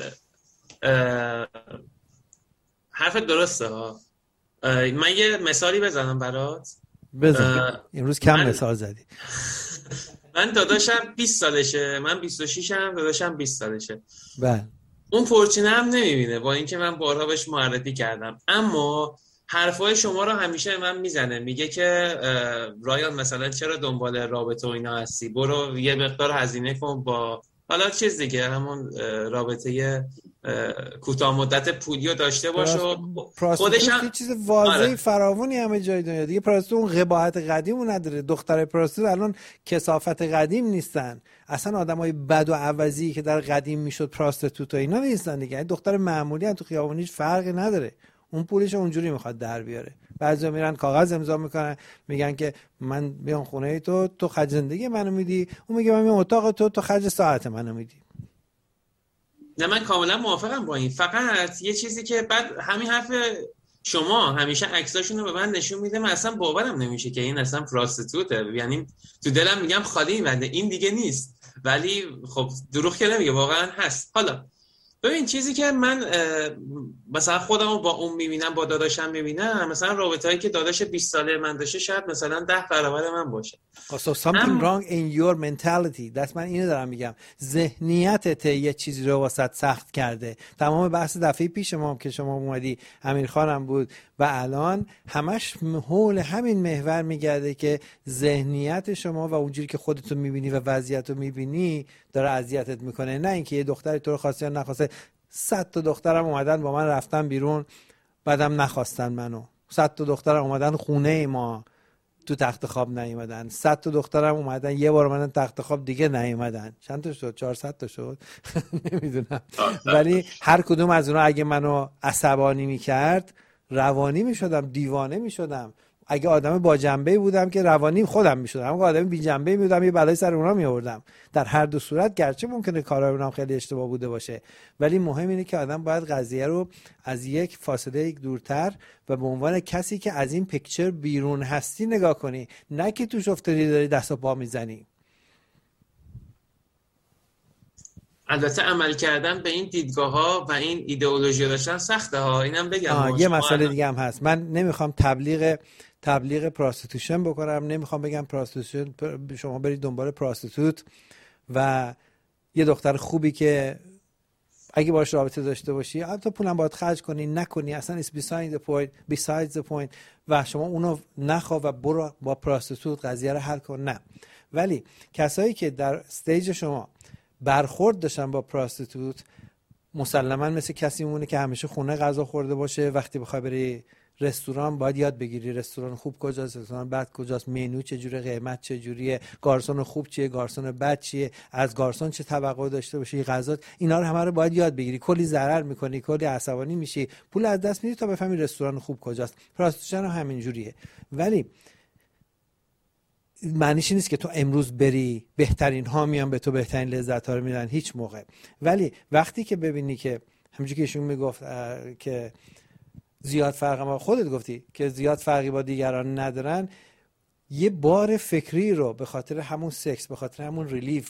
حرف درسته ها. من یه مثالی بزنم برات. بزن. امروز کم مثال زدی. من داداشم 20 سالشه، من 26م، داداشم 20 سالشه. بله. اون پورچینه هم نمیبینه با اینکه من بارها بهش معرفی کردم، اما حرفای شما رو همیشه من میزنه. میگه که رایان مثلا چرا دنبال رابطه و اینا هستی، برو یه مقدار هزینه کن با حالا چیز دیگه، همون رابطه کوتاه مدت پولیو داشته باش و خودش هم چیز واضحی فراوانی همه جای دنیا دیگه. پراستو اون قباحت قدیمو نداره. دختر پراستو الان کثافت قدیم نیستن، اصلا آدمای بد و عوضی که در قدیم میشد پراستیتوت و اینا نیستن دیگه. دختر معمولی هم تو خیابون هیچ فرقی نداره. اون پولش اونجوری میخواد در بیاره. بعضیا میرن کاغذ امضا میکنن، میگن که من بیام خونه تو خرج زندگی منو میدی، اون میگه من میام اتاق تو خرج ساعت منو میدی. نه من کاملا موافقم با این. فقط یه چیزی که بعد همین حرف شما همیشه عکساشونو به من نشون میده، من اصلا باورم نمیشه که این اصلا پراستیتوته. یعنی تو دلم میگم خالی میبنده این دیگه نیست، ولی خب دروغ که نمیگه، واقعا هست. حالا ببین چیزی که من مثلا خودمو با اون میبینم، با داداشم میبینم، مثلا رابطه‌ای که داداش 20 ساله من داشته شاید مثلا 10 برابر من باشه. So something wrong in your mentality. من اینو دارم میگم، ذهنیتت یه چیزی رو واسط سخت کرده. تمام بحث دفعه پیش ما هم که شما اومدی، امیرخانم بود و الان همش حول همین محور میگرده که ذهنیت شما و اونجوری که خودتو میبینی و وضعیتو میبینی داره اذیتت میکنه. نه اینکه یه دختری تو رو خواسته یا نخواسته. 100 تا دخترم اومدن با من رفتن بیرون بعدم نخواستن منو. 100 تا دخترم اومدن خونه ما تو تخت خواب نیومدن. 100 تا دخترم اومدن یه بار اومدن تخت خواب دیگه نیومدن. چند تا شد؟ 400 تا شد. نمیدونم. ولی هر کدوم از اونها اگه منو عصبانی میکرد روانی میشدم، دیوانه میشدم. اگه آدم با جنبه بودم که روانی خودم میشدم، اگه آدم بی جنبه بودم یه بلای سر اونها میآوردم. در هر دو صورت گرچه ممکنه کارهای اونام خیلی اشتباه بوده باشه، ولی مهم اینه که آدم باید قضیه رو از یک فاصله دورتر و به عنوان کسی که از این پیکچر بیرون هستی نگاه کنی، نه که توش افتادی داری دست و پا میزنی. البته عمل کردن به این دیدگاه‌ها و این ایدئولوژی داشتن سخته ها. اینم بگم یه مسئله دیگه هم هست. من نمیخوام تبلیغ پراستیتوشن بکنم، نمیخوام بگم پراستیتوشن شما برید دنبال پراستیتوت و یه دختر خوبی که اگه باش رابطه داشته باشی البته پولم باید خرج کنی نکنی، اصلا it's besides the point و شما اونو نخوا و برو با پراستیتوت قضیه رو حل کن. نه، ولی کسایی که در استیج شما برخورد داشتن با پراستیتوت مسلما مثل کسی مونه که همیشه خونه غذا خورده باشه، وقتی بخوای بری رستوران باید یاد بگیری رستوران خوب کجاست، رستوران بد کجاست، منو چجوره، قیمت چجوریه، گارسون خوب چیه، گارسون بد چیه، از گارسون چه توقع داشته باشی، غذا، اینا رو همه رو باید یاد بگیری. کلی ضرر میکنی، کلی عصبانی میشی، پول از دست میدی تا بفهمی رستوران خوب کجاست. پراستیتوشن هم همین جوریه. ولی معنیش نیست که تو امروز بری بهترین ها میان به تو بهترین لذت ها رو میدن، هیچ موقع. ولی وقتی که ببینی که همونجوری که ایشون میگفت که زیاد فرق، ما خودت گفتی که زیاد فرقی با دیگران ندارن، یه بار فکری رو به خاطر همون سکس، به خاطر همون ریلیف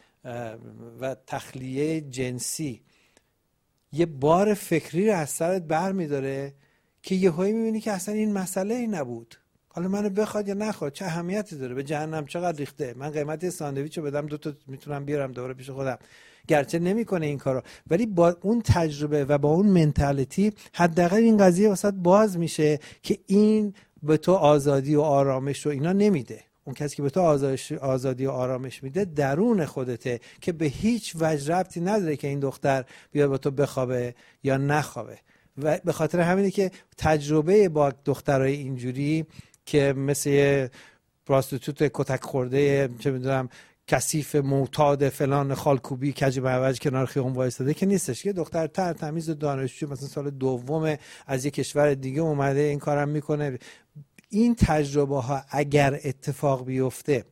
و تخلیه جنسی، یه بار فکری رو از سرت بر میداره که یهویی میبینی که اصلا این مسئله ای نبود. حالا منو بخواد یا نخواد چه اهمیتی داره، به جهنم چقدر ریخته، من قیمت ساندویچو بدم 2 تا میتونم بیارم دوباره پیش خودم. گرچه نمیکنه این کارو، ولی با اون تجربه و با اون منتالیتی حداقل این قضیه واسط باز میشه که این به تو آزادی و آرامش رو اینا نمیده. اون کسی که به تو آزادی و آرامش میده درون خودته که به هیچ وجه ربطی نداره که این دختر بیاد با تو بخوابه یا نخوابه. و به خاطر همینه که تجربه با دخترای اینجوری که مثل پراستیتوت کتک خورده، چه میدونم کثیف معتاد فلان خالکوبی کج معوج کنار خیابون وایساده که نیستش، که دختر تمیز و دانشجو مثلا سال دوم از یک کشور دیگه اومده این کارم میکنه. این تجربه ها اگر اتفاق بیفته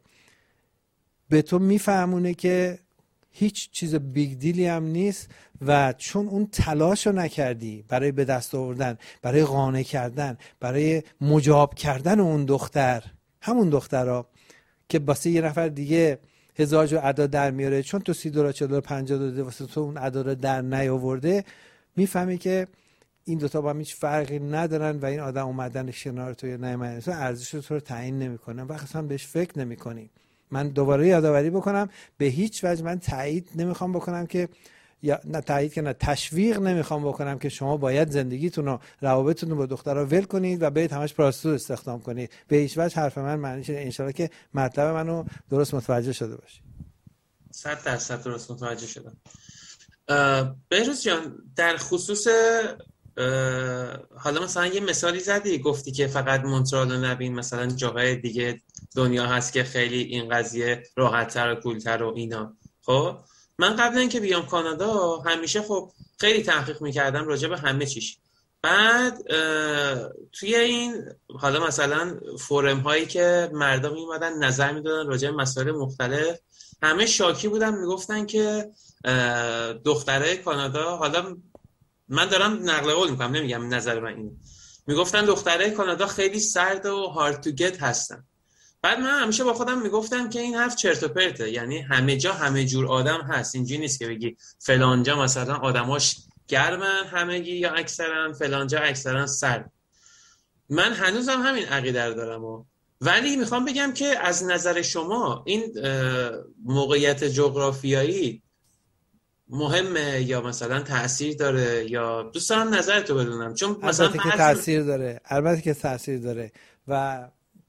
به تو میفهمونه که هیچ چیز بیگ دیلی هم نیست و چون اون تلاش رو نکردی برای به دست آوردن، برای قانع کردن، برای مجاب کردن اون دختر، همون دخترها که واسه یه نفر دیگه 1000 جو ادا در میاره، چون تو $30 $40 $50 داده واسه تو اون ادا رو در نیاورده، میفهمی که این دوتا با هم هیچ فرقی ندارن و این آدم اومدن کنار تو یا نیومدن تو ارزش تو رو تعیین نمیکنه و اصلا بهش فکر نمیکنی. من دوباره یادآوری بکنم به هیچ وجه من تایید نمیخوام بکنم که یا نه تایید که نه تشویق نمیخوام بکنم که شما باید زندگیتون و روابطتون رو با دخترها ول کنید و برید همش پراستیتوت استخدام کنید. به هیچ وجه حرف من معنیش ان شاءالله که مطلب منو درست متوجه شده باشید. 100% درست متوجه شدم. بهروز جان در خصوص حالا مثلا یه مثالی زدی، گفتی که فقط مونترال رو نبین، مثلا جاهای دیگه دنیا هست که خیلی این قضیه راحت‌تر و کول‌تر و اینا. خب من قبل اینکه بیام کانادا همیشه خب خیلی تحقیق می‌کردم راجع به همه چیز. بعد توی این حالا مثلا فورم هایی که مردم میومدن نظر میدادن راجع به مسائل مختلف، همه شاکی بودن، میگفتن که دختره کانادا، حالا من دارم نقل قول میکنم نمیگم نظر من اینه، میگفتن دختره کانادا خیلی سرد و هارد تو گت هستن بعد من همیشه با خودم میگفتم که این حرف چرت و پرته، یعنی همه جا همه جور آدم هست، اینجوری نیست که بگی فلانجا مثلا آدماش گرمن همگی یا اکثرا فلانجا اکثرا سرد. من هنوزم همین عقیده رو دارم ولی میخوام بگم که از نظر شما این موقعیت جغرافیایی مهمه یا مثلا تأثیر داره، یا دوست دارم نظرتو بدونم. چون مثلا البته که تأثیر داره، البته که تأثیر داره و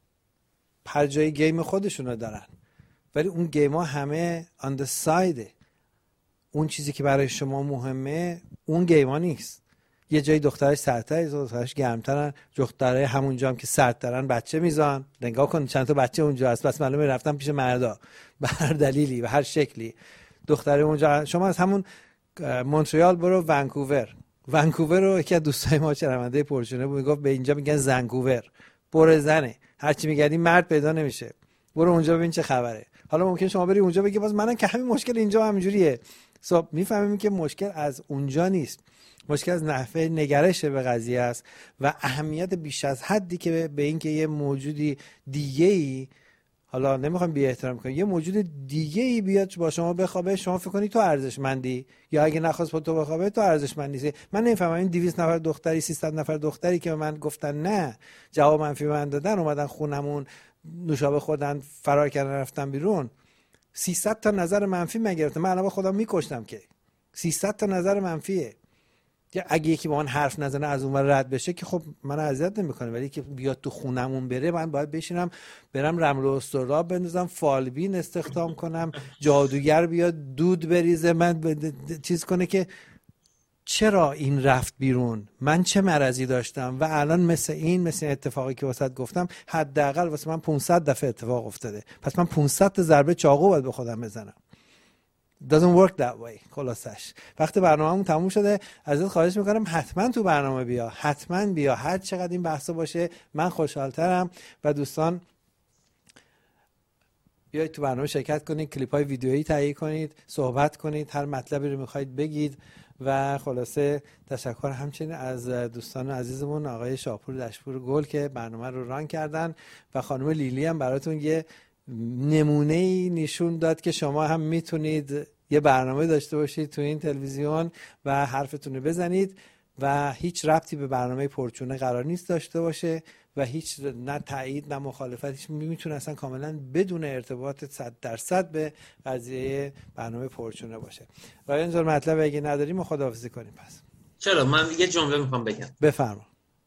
هر جای گیم خودشونو دارن، ولی اون گیم ها همه on the side. اون چیزی که برای شما مهمه اون گیم ها نیست. یه جایی دخترش سردتره، دخترش گرمترن، دخترای همونجا هم که سردترن بچه میزان. نگاه کن چند تا بچه اونجا هست، بس معلومه رفتن پیش مردا به هر دلیلی، به هر شکلی. دختره اونجا، شما از همون مونترال برو ونکوور رو یکی از دوستای ما شنونده پرچونه بود میگفت به اینجا میگن زنکوور، برو زنه، هرچی میگردی مرد پیدا نمیشه، برو اونجا ببین چه خبره. حالا ممکن شما بری اونجا بگی باز منم که همین مشکل اینجا همینجوریه. میفهمیم که مشکل از اونجا نیست، مشکل از نحوه نگرش به قضیه است و اهمیت بیش از حدی که به این که یه موجودی دیگه‌ای، حالا نمیخوام بی احترام کنم، یه موجود دیگه‌ای بیاد با شما بخوابه، شما فکر کنی تو ارزشمندی، یا اگه نخواست با تو بخوابه تو ارزشمند نیستی. من نمیفهمم این 200 نفر دختری 300 نفر دختری که به من گفتن نه، جواب منفی من دادن، اومدن خونمون نوشابه خودن، فرار کردن رفتن بیرون، 300 تا نظر منفی من گرفتم. من الان خودم میکشتم که 300 تا نظر منفیه. اگه یکی با من حرف نزنه از اون ور رد بشه که خب من اذیت نمیکنه، ولی که بیاد تو خونمون بره من باید بشینم برم رمل و استراب بندازم، فالبین استخدام کنم، جادوگر بیاد دود بریزه، من چیز کنه که چرا این رفت بیرون، من چه مرضی داشتم. و الان مثل اتفاقی که واسط گفتم حداقل واسه من 500 دفعه اتفاق افتاده، پس من 500 تا ضربه چاقو باید به خودم بزنم. doesn't work that way. خلاصش وقتی برنامه‌مون تموم شده ازت خواهش میکنم حتما تو برنامه بیا، حتما بیا، هر چقدر این بحثا باشه من خوشحالترم. و دوستان بیایید تو برنامه شرکت کنید، کلیپ‌های ویدیویی تهیه کنید، صحبت کنید، هر مطلبی رو میخواید بگید. و خلاصه تشکر همچنین از دوستان عزیزمون آقای شاپور دشپور گل که برنامه رو ران کردن و خانم لیلی هم براتون یه نمونه‌ای نشون داد که شما هم میتونید یه برنامه داشته باشید تو این تلویزیون و حرفتون رو بزنید و هیچ ربطی به برنامه پرچونه قرار نیست داشته باشه و هیچ نه تایید نه مخالفت، هیچ میتونه اصلا کاملا بدون ارتباط 100% به قضیه برنامه پرچونه باشه. و اینجور مطلب اگه نداریم ما خداحافظی کنیم. پس چرا من یه جمله میخوام بگم. بفرما.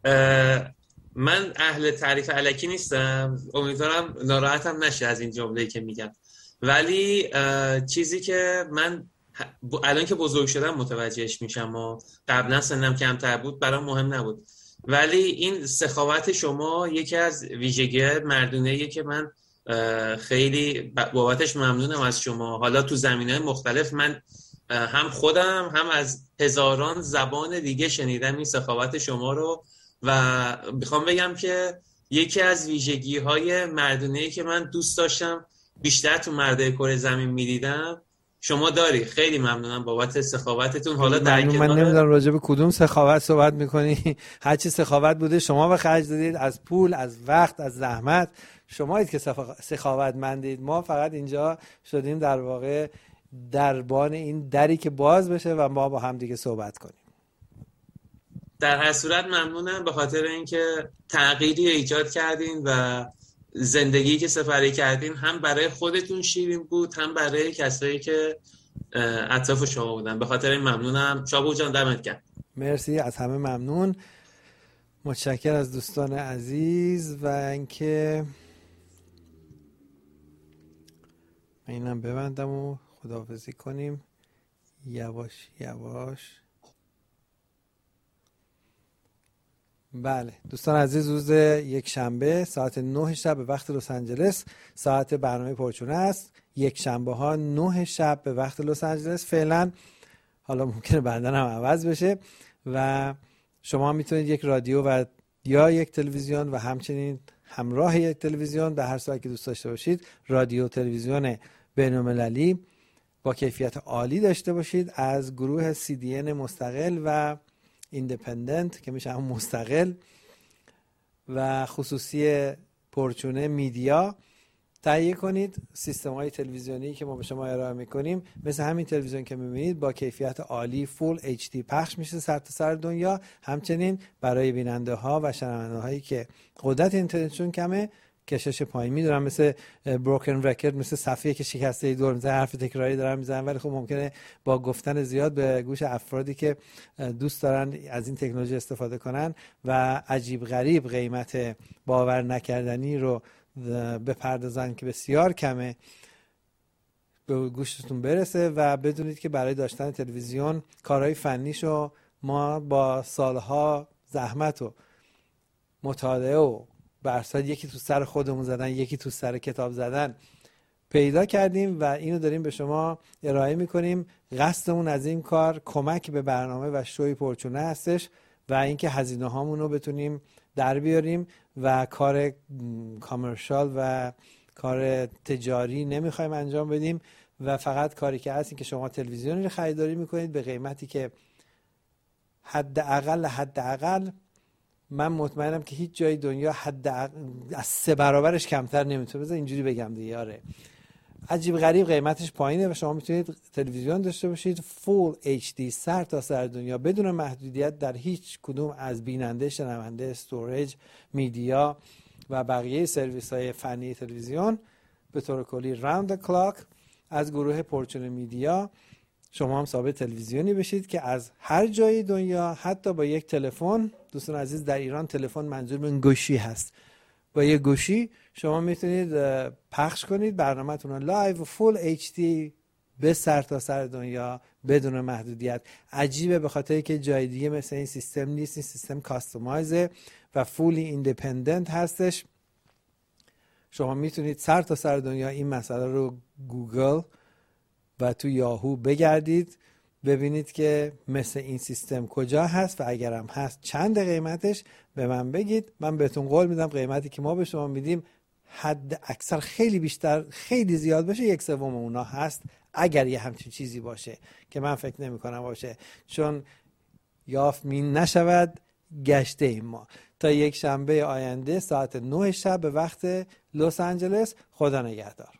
من اهل تعریف الکی نیستم، امیدوارم ناراحتم نشه از این جمله‌ای که میگم، ولی چیزی که من الان که بزرگ شدم متوجهش میشم و قبلا سنم کمتر بود برام مهم نبود، ولی این سخاوت شما یکی از ویژگی مردونه‌ایه که من خیلی بابتش ممنونم از شما. حالا تو زمینه‌های مختلف من هم خودم هم از هزاران زبان دیگه شنیدم این سخاوت شما رو و میخوام بگم که یکی از ویژگی‌های مردونه‌ای که من دوست داشتم بیشتر تو مردای کره زمین می‌دیدم شما داری. خیلی ممنونم بابت سخاوتتون. حالا در کنار من نمیدونم راجع به کدوم سخاوت صحبت می‌کنی. هر چی سخاوت بوده شما به خرج دادید، از پول، از وقت، از زحمت، شمایید که سخاوتمندید. ما فقط اینجا شدیم در واقع دربان این دری که باز بشه و ما با هم دیگه صحبت کنیم. در هر صورت ممنونم به خاطر اینکه تغییری ایجاد کردین و زندگی که سپری کردین هم برای خودتون شیرین بود هم برای کسایی که اطراف شما بودن. به خاطر این ممنونم. شابو جان دمت گرم. مرسی، از همه ممنون. متشکر از دوستان عزیز و اینکه اینم ببندم و خداحافظی کنیم یواش یواش. بله دوستان عزیز، روز یک شنبه ساعت 9 شب به وقت لس آنجلس ساعت برنامه پرچونه است. یک شنبه ها 9 شب به وقت لس آنجلس فعلا، حالا ممکنه بعداً هم عوض بشه. و شما میتونید یک رادیو و یا یک تلویزیون و همچنین همراه یک تلویزیون به هر ساعتی که دوست داشته باشید رادیو تلویزیون بین‌المللی با کیفیت عالی داشته باشید از گروه CDN مستقل و ایندیپندنت که میشه هم مستقل و خصوصی پرچونه میدیا تهیه کنید. سیستم‌های تلویزیونی که ما به شما ارائه می‌کنیم مثل همین تلویزیون که می‌بینید با کیفیت عالی فول HD پخش میشه سرتاسر دنیا. همچنین برای بیننده‌ها و شنونده‌هایی که قدرت اینترنتشون کمه، کشش پایین میدونم مثل بروکن رکورد، مثل صفحه که شکسته دور میزنه، حرف تکراری دارن میزنن، ولی خب ممکنه با گفتن زیاد به گوش افرادی که دوست دارن از این تکنولوژی استفاده کنن و عجیب غریب قیمت باور نکردنی رو بپردازن که بسیار کمه به گوشتون برسه و بدونید که برای داشتن تلویزیون کارهای فنیشو ما با سالها زحمت و مطالعه و برصد یکی تو سر خودمون زدن، یکی تو سر کتاب زدن پیدا کردیم و اینو داریم به شما ارائه میکنیم. قصدمون از این کار کمک به برنامه و شوی پرچونه هستش و اینکه هزینه هامون رو بتونیم در بیاریم و کار کامرشال و کار تجاری نمیخوایم انجام بدیم و فقط کاری که هست این که شما تلویزیونی رو خریداری میکنید به قیمتی که حداقل من مطمئنم که هیچ جای دنیا از 3 برابرش کمتر نمیتونه. بذار اینجوری بگم دیگه. آره عجیب غریب قیمتش پایینه و شما میتونید تلویزیون داشته باشید فول HD سر تا سر دنیا بدون محدودیت در هیچ کدوم از بیننده، شنونده، استوریج، میدیا و بقیه سرویس های فنی تلویزیون به طور کلی راوند the کلاک. از گروه پرچونه میدیا شما هم صاحب تلویزیونی بشید که از هر جای دنیا حتی با یک تلفن، دوستان عزیز در ایران تلفن منظور به گوشی هست، با یک گوشی شما میتونید پخش کنید برنامه‌تون رو لایو فول HD به سر تا سر دنیا بدون محدودیت. عجیبه به خاطری که جای دیگه مثل این سیستم نیست. این سیستم کاستومایزه و فولی ایندیپندنت هستش. شما میتونید سر تا سر دنیا این مسئله رو گوگل و تو یاهو بگردید ببینید که مثل این سیستم کجا هست و اگرم هست چند قیمتش به من بگید. من بهتون قول میدم قیمتی که ما به شما میدیم حد اکثر خیلی بیشتر، خیلی زیاد باشه 1/3 اونا هست، اگر یه همچین چیزی باشه که من فکر نمی کنم باشه، چون یافت می نشود گشته ایم ما. تا یک شنبه آینده ساعت 9 شب به وقت لس آنجلس. خدا نگهدار.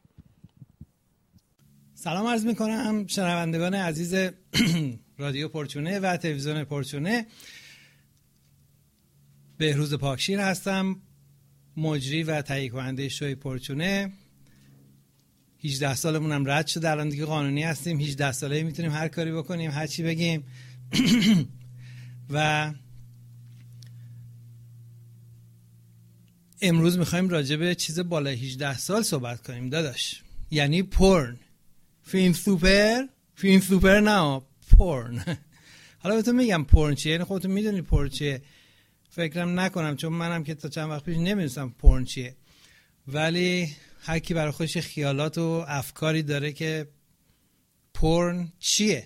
سلام عرض میکنم شنوندگان عزیز رادیو پرچونه و تلویزیون پرچونه. بهروز پاکشیر هستم، مجری و تهیه کننده شوی پرچونه. 18 سالمونم رد شده، الان دیگه قانونی هستیم. 18 ساله میتونیم هر کاری بکنیم، هر چی بگیم. و امروز میخوایم راجع به چیز بالای 18 سال صحبت کنیم داداش، یعنی پورن. فیلم سوپر نه، پورن. حالا بهتون میگم پورن چیه، یعنی خودتون میدونید پورن چیه. فکرم نکنم، چون منم که تا چند وقت پیش نمیدونستم پورن چیه، ولی هر کی برای خودش خیالات و افکاری داره که پورن چیه.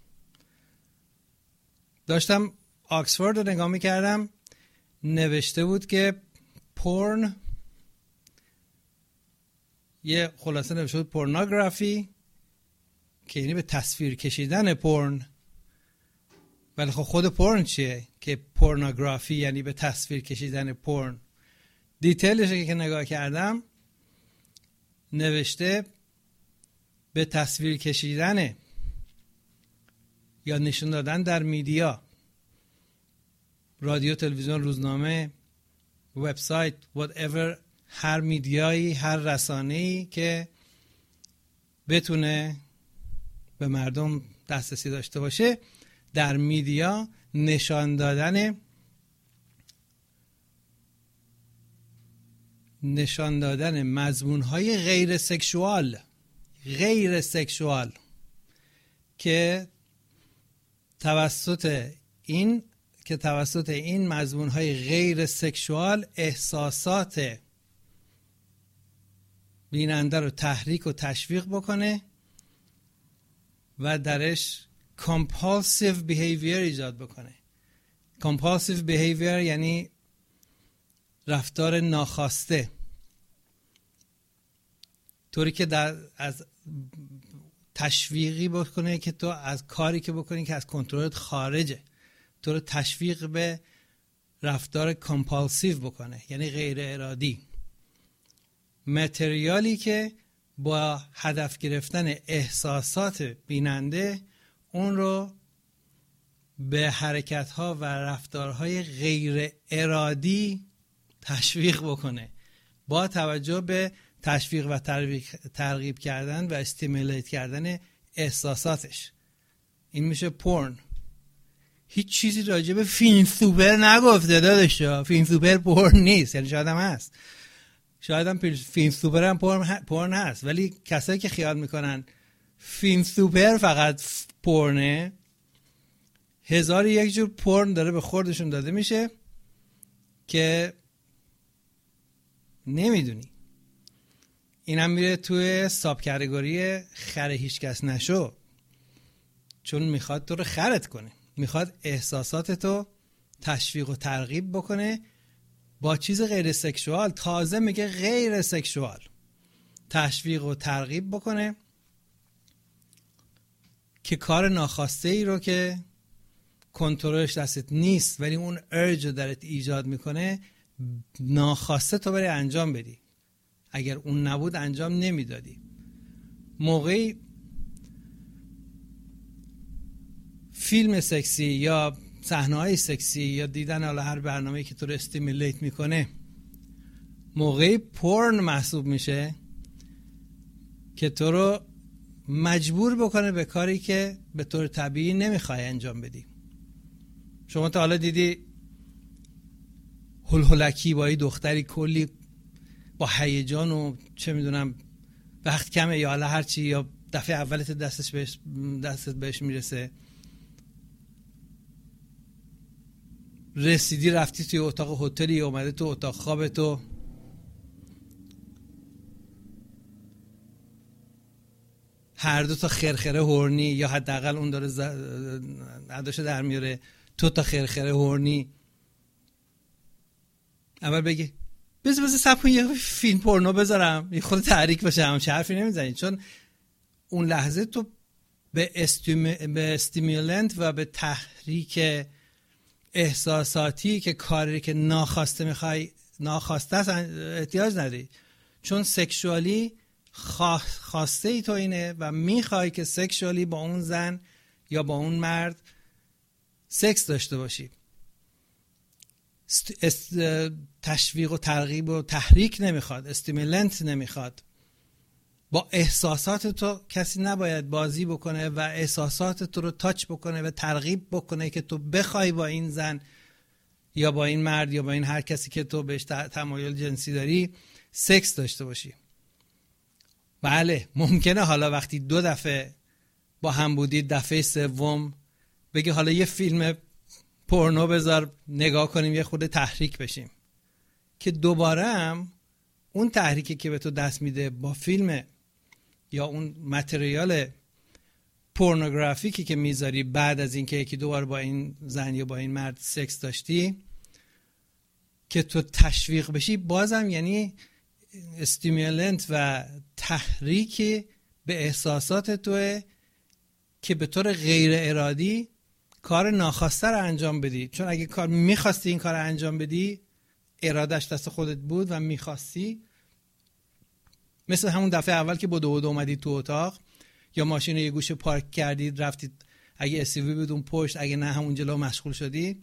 داشتم آکسفورد رو نگاه میکردم، نوشته بود که پورن یه خلاصه نوشته بود پورنوگرافی که یعنی به تصویر کشیدن پورن. ولی خب خود پورن چیه که پورنوگرافی یعنی به تصویر کشیدن پورن؟ دیتیلش که نگاه کردم نوشته به تصویر کشیدن یا نشون دادن در میدیا، رادیو، تلویزیون، روزنامه، وبسایت، whatever، هر میدیایی، هر رسانه‌ای که بتونه به مردم دسترسی داشته باشه، در میدیا نشان دادن مضمون‌های غیر سکشوال که توسط این مضمون‌های غیر سکشوال احساسات بیننده رو تحریک و تشویق بکنه و درش compulsive behavior ایجاد بکنه. compulsive behavior یعنی رفتار ناخواسته، طوری که از تشویقی بکنه که تو از کاری که بکنی که از کنترلت خارجه، تو رو تشویق به رفتار compulsive بکنه، یعنی غیر ارادی. متریالی که با هدف گرفتن احساسات بیننده اون رو به حرکت‌ها و رفتارهای غیر ارادی تشویق بکنه، با توجه به تشویق و ترغیب کردن و استیمولیت کردن احساساتش. این میشه پورن. هیچ چیزی راجع به فیلم سوپر نگفته داداش. فیلم سوپر پورن نیست، یعنی شاید هم هست، شاید هم فیلم سوپر هم پورن هست، ولی کسایی که خیال میکنن فیلم سوپر فقط پورنه، 1001 جور پورن داره به خوردشون داده میشه که نمیدونی. اینم میره توی ساب کاتگوری خر هیچ کس نشو، چون میخواد تو رو خرت کنه، میخواد احساساتتو تشویق و ترغیب بکنه با چیز غیر سکشوال. تازه میگه غیر سکشوال، تشویق و ترغیب بکنه که کار ناخواسته ای رو که کنترلش دستت نیست ولی اون ارج رو درت ایجاد میکنه، ناخواسته تو بری انجام بدی. اگر اون نبود انجام نمیدادی. موقعی فیلم سکسی یا صحنه‌های سکسی یا دیدن حالا هر برنامه‌ای که تو رو استیمولیت میکنه موقعی پورن محسوب میشه که تو رو مجبور بکنه به کاری که به طور طبیعی نمیخوای انجام بدی. شما تا حالا دیدی هلهلکی با یه دختری کلی با هیجان و چه میدونم وقت کمه یا حالا هرچی، یا دفعه اولت دستت بهش میرسه، رسیدی رفتی توی اتاق هتلی، اومده تو اتاق خوابتو، هر دو تا خرخره هورنی یا حداقل اون داره عداشو در میاره، تو تا خرخره هورنی، اول بگی بذار صبر کن یه فیلم پورنو بذارم یه خود تحریک بشه، همچه حرفی نمیزنی، چون اون لحظه تو به استیمولنت و به تحریک احساساتی که کاری که ناخواسته میخوای ناخواسته است احتیاج نداری، چون سکشوالی خواسته ای تو اینه و میخوای که سکشوالی با اون زن یا با اون مرد سکس داشته باشی. تشویق و ترغیب و تحریک نمیخواد، استیمولنت نمیخواد. با احساسات تو کسی نباید بازی بکنه و احساسات تو رو تاچ بکنه و ترغیب بکنه که تو بخوای با این زن یا با این مرد یا با این هر کسی که تو بهش تمایل جنسی داری سکس داشته باشی. بله ممکنه حالا وقتی 2 دفعه با هم بودید دفعه سوم بگی حالا یه فیلم پورنو بذار نگاه کنیم یه خود تحریک بشیم، که دوباره هم اون تحریکی که به تو دست میده با فیلم یا اون متریال پورنوگرافیکی که میذاری بعد از اینکه یکی دوبار با این زن یا با این مرد سکس داشتی که تو تشویق بشی، بازم یعنی استیمولنت و تحریک به احساسات توه که به طور غیر ارادی کار ناخواسته رو انجام بدی. چون اگه کار میخواستی این کار رو انجام بدی، ارادش دست خودت بود و میخواستی، مثل همون دفعه اول که بدو اومدی تو اتاق یا ماشین رو یه گوشه پارک کردید رفتید، اگه SUV بود اون پشت، اگه نه همون جلو مشغول شدی،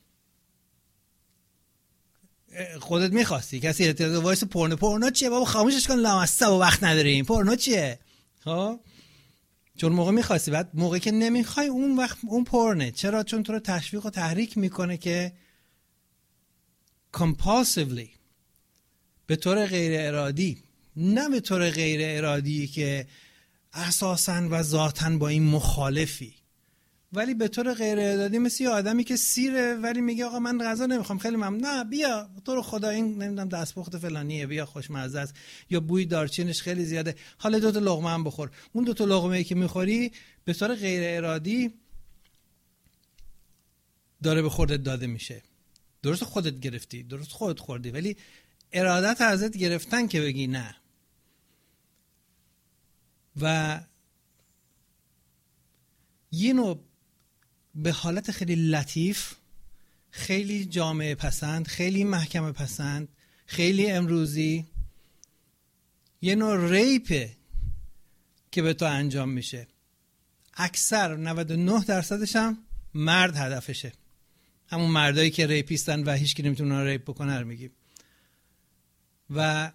خودت میخواستی. کسی اعتراض وایس پورنو چیه بابا خاموشش کن لامصب و وقت نداریم، پورنو چیه؟ ها، چون موقع میخواستی. بعد موقعی که نمیخوای اون وقت اون پورنه. چرا؟ چون تو رو تشویق و تحریک میکنه که compulsively، به طور غیر ارادی، نه به طور غیر ارادی که اساساً و ذاتاً با این مخالفی، ولی به طور غیر ارادی مثل یه آدمی که سیره ولی میگه آقا من غذا نمیخوام، خیلی ممنون، نه بیا تو رو خدا این نمیدونم دستپخت فلانیه، بیا خوشمزه است، یا بوی دارچینش خیلی زیاده، حالا 2 تا لقمه هم بخور. اون 2 تا لقمه‌ای که میخوری به طور غیر ارادی داره به خودت داده میشه. درست خودت گرفتی، درست خودت خوردی، ولی ارادت ازت گرفتن که بگی نه. و یه نوع به حالت خیلی لطیف، خیلی جامعه پسند، خیلی محکمه پسند، خیلی امروزی یه نوع ریپه که به تو انجام میشه. اکثر 99% هم مرد هدفشه، همون مردایی که ریپیستن و هیچ کی نمیتونه اونها ریپ بکنه رو میگیم. و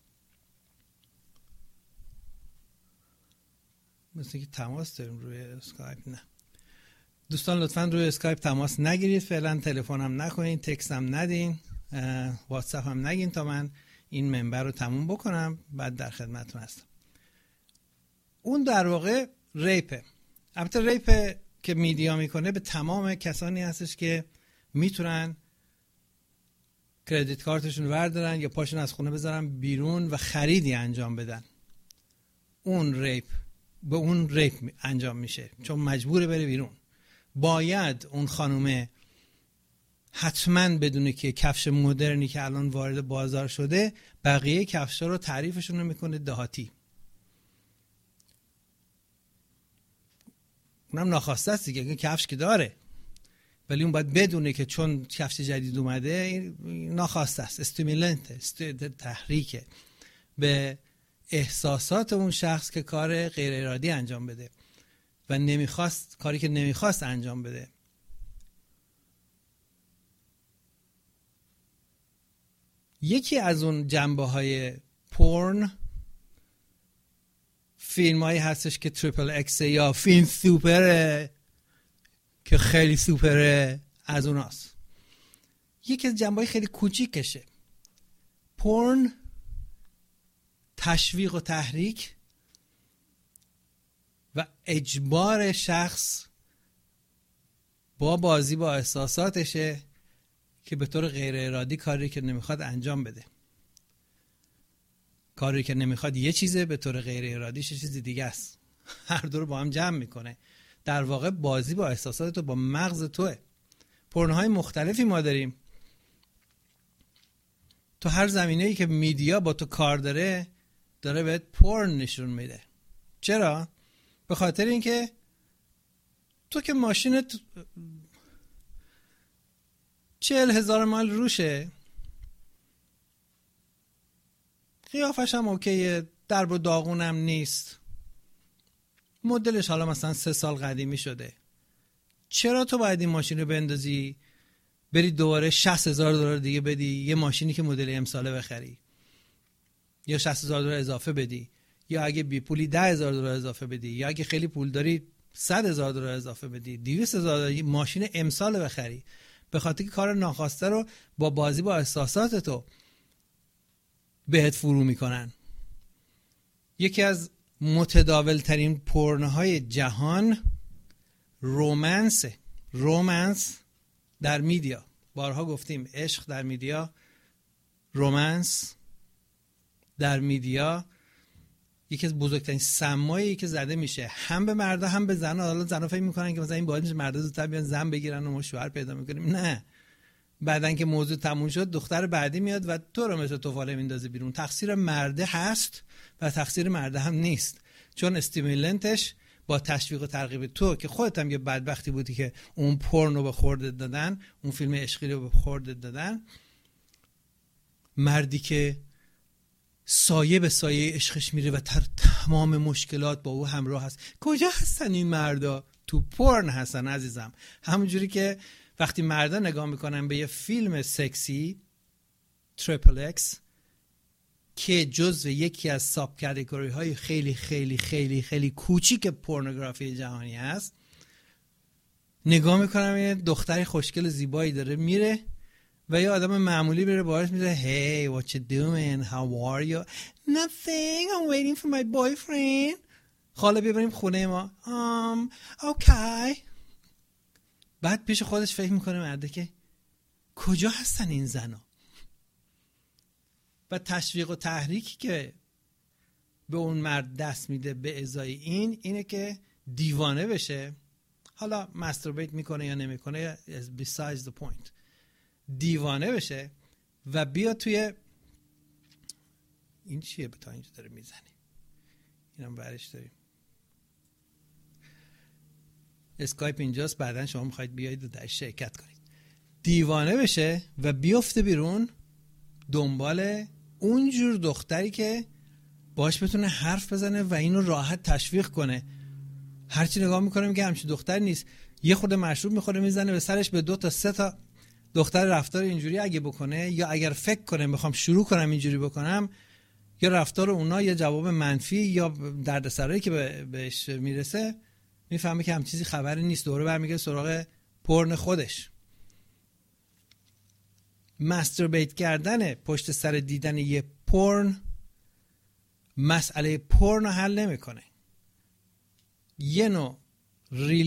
مثل که تماس داریم روی اسکایپ. نه دوستان لطفا روی اسکایپ تماس نگیرید فعلا، تلفن هم نکنین، تکست هم ندین، واتساپ هم نگین تا من این منبر رو تموم بکنم، بعد در خدمتتون هستم. اون در واقع ریپه. البته ریپ که میدیا میکنه به تمام کسانی هستش که میتونن کردیت کارتشون وردارن یا پاشون از خونه بذارن بیرون و خریدی انجام بدن. اون ریپ به اون ریپ انجام میشه چون مجبوره بره بیرون. باید اون خانومه حتما بدونه که کفش مدرنی که الان وارد بازار شده بقیه کفشا رو تعریفشون رو میکنه دهاتی. اونم ناخواسته است دیگه، کفش که داره ولی اون باید بدونه که چون کفش جدید اومده ناخواسته است، استیمولنت، تحریکه به احساسات اون شخص که کار غیر ارادی انجام بده و نمیخواست، کاری که نمیخواست انجام بده. یکی از اون جنبه های پورن فیلم هایی هستش که تریپل اکس یا فیلم سوپره که خیلی سوپره، از اوناست. یکی از جنبه های خیلی کوچیکشه. پورن تشویق و تحریک و اجبار شخص با بازی با احساساتشه که به طور غیر ارادی کاری که نمیخواد انجام بده. کاری که نمیخواد یه چیزه، به طور غیر ارادیش یه چیز دیگه است. هر دو رو با هم جمع میکنه. در واقع بازی با احساسات تو، با مغز توه. پورنهای مختلفی ما داریم. تو هر زمینه‌ای که میدیا با تو کار داره بهت پورن نشون میده. چرا؟ به خاطر اینکه تو که ماشینت 40,000 مایل روشه، قیافش هم اوکیه، درب و داغونم نیست، مدلش حالا مثلا 3 سال قدیمی شده، چرا تو باید این ماشین رو بندازی بری دوباره $60,000 دیگه بدی یه ماشینی که مدل امساله بخری، یا $60,000 اضافه بدی، یا اگه بی پولی $10,000 اضافه بدی، یا اگه خیلی پول داری $100,000 اضافه بدی، $200,000 ماشین امسال بخری؟ به خاطر که کار ناخواسته رو با بازی با احساسات تو بهت فرو میکنن. یکی از متداول ترین پورنهای جهان رومانس در میدیا. بارها گفتیم عشق در میدیا، رومانس در میدیا یکی از بزرگترین سمایی که زده میشه، هم به مردا هم به زنا. حالا زنا فکر میکنن که مثلا این باید میشه مردا زودتر بیان زن بگیرن و ما شوهر پیدا میکنیم. نه، بعدن که موضوع تموم شد دختر بعدی میاد و تو رو مثل توفاله میندازه بیرون. تقصیر مرده هست و تقصیر مرده هم نیست، چون استیمولنتش با تشویق و ترغیب تو که خودت هم یه بدبختی بودی که اون پورنو به خوردت دادن، اون فیلم عشقی رو به خوردت دادن. مردی که سایه به سایه عشقش میره و تمام مشکلات با او همراه هست. کجا هستن این مردا؟ تو پورن هستن عزیزم. همونجوری که وقتی مردا نگاه میکنن به یه فیلم سکسی تریپل اکس که جزو یکی از ساب کاتگوری های خیلی خیلی خیلی خیلی کوچیک پورنوگرافی جهانی هست، نگاه میکنم یه دختری خوشگل زیبایی داره میره و یه آدم معمولی بره باهاش میره Hey, what you doing? How are you? Nothing, I'm waiting for my boyfriend. خاله ببریم خونه ما. Okay. بعد پیش خودش فکر میکنه مرده که کجا هستن این زنا؟ و تشویق و تحریکی که به اون مرد دست میده به ازای اینه که دیوانه بشه. حالا مستربیت میکنه یا نمیکنه besides the point. دیوانه بشه و بیا توی این چیه به تا اینجا داره میزنی، اینم برش داریم. اسکایپ اینجاست، بعدن شما میخواید بیایید و در شرکت کنید. دیوانه بشه و بیفته بیرون دنبال اونجور دختری که باش بتونه حرف بزنه و اینو راحت تشویق کنه. هرچی نگاه میکنه که همچین دختر نیست، یه خود مشروب میخوره میزنه به سرش، به 2 تا 3 تا دختر رفتار اینجوری اگه بکنه، یا اگر فکر کنه میخوام شروع کنم اینجوری بکنم، یا رفتار اونا یا جواب منفی یا دردسرایی که بهش میرسه، میفهمه که هم چیزی خبری نیست، دوره برمیگه سراغ پورن خودش. ماستربیت کردن پشت سر دیدن یه پورن مسئله پورن رو حل نمیکنه. یه نوع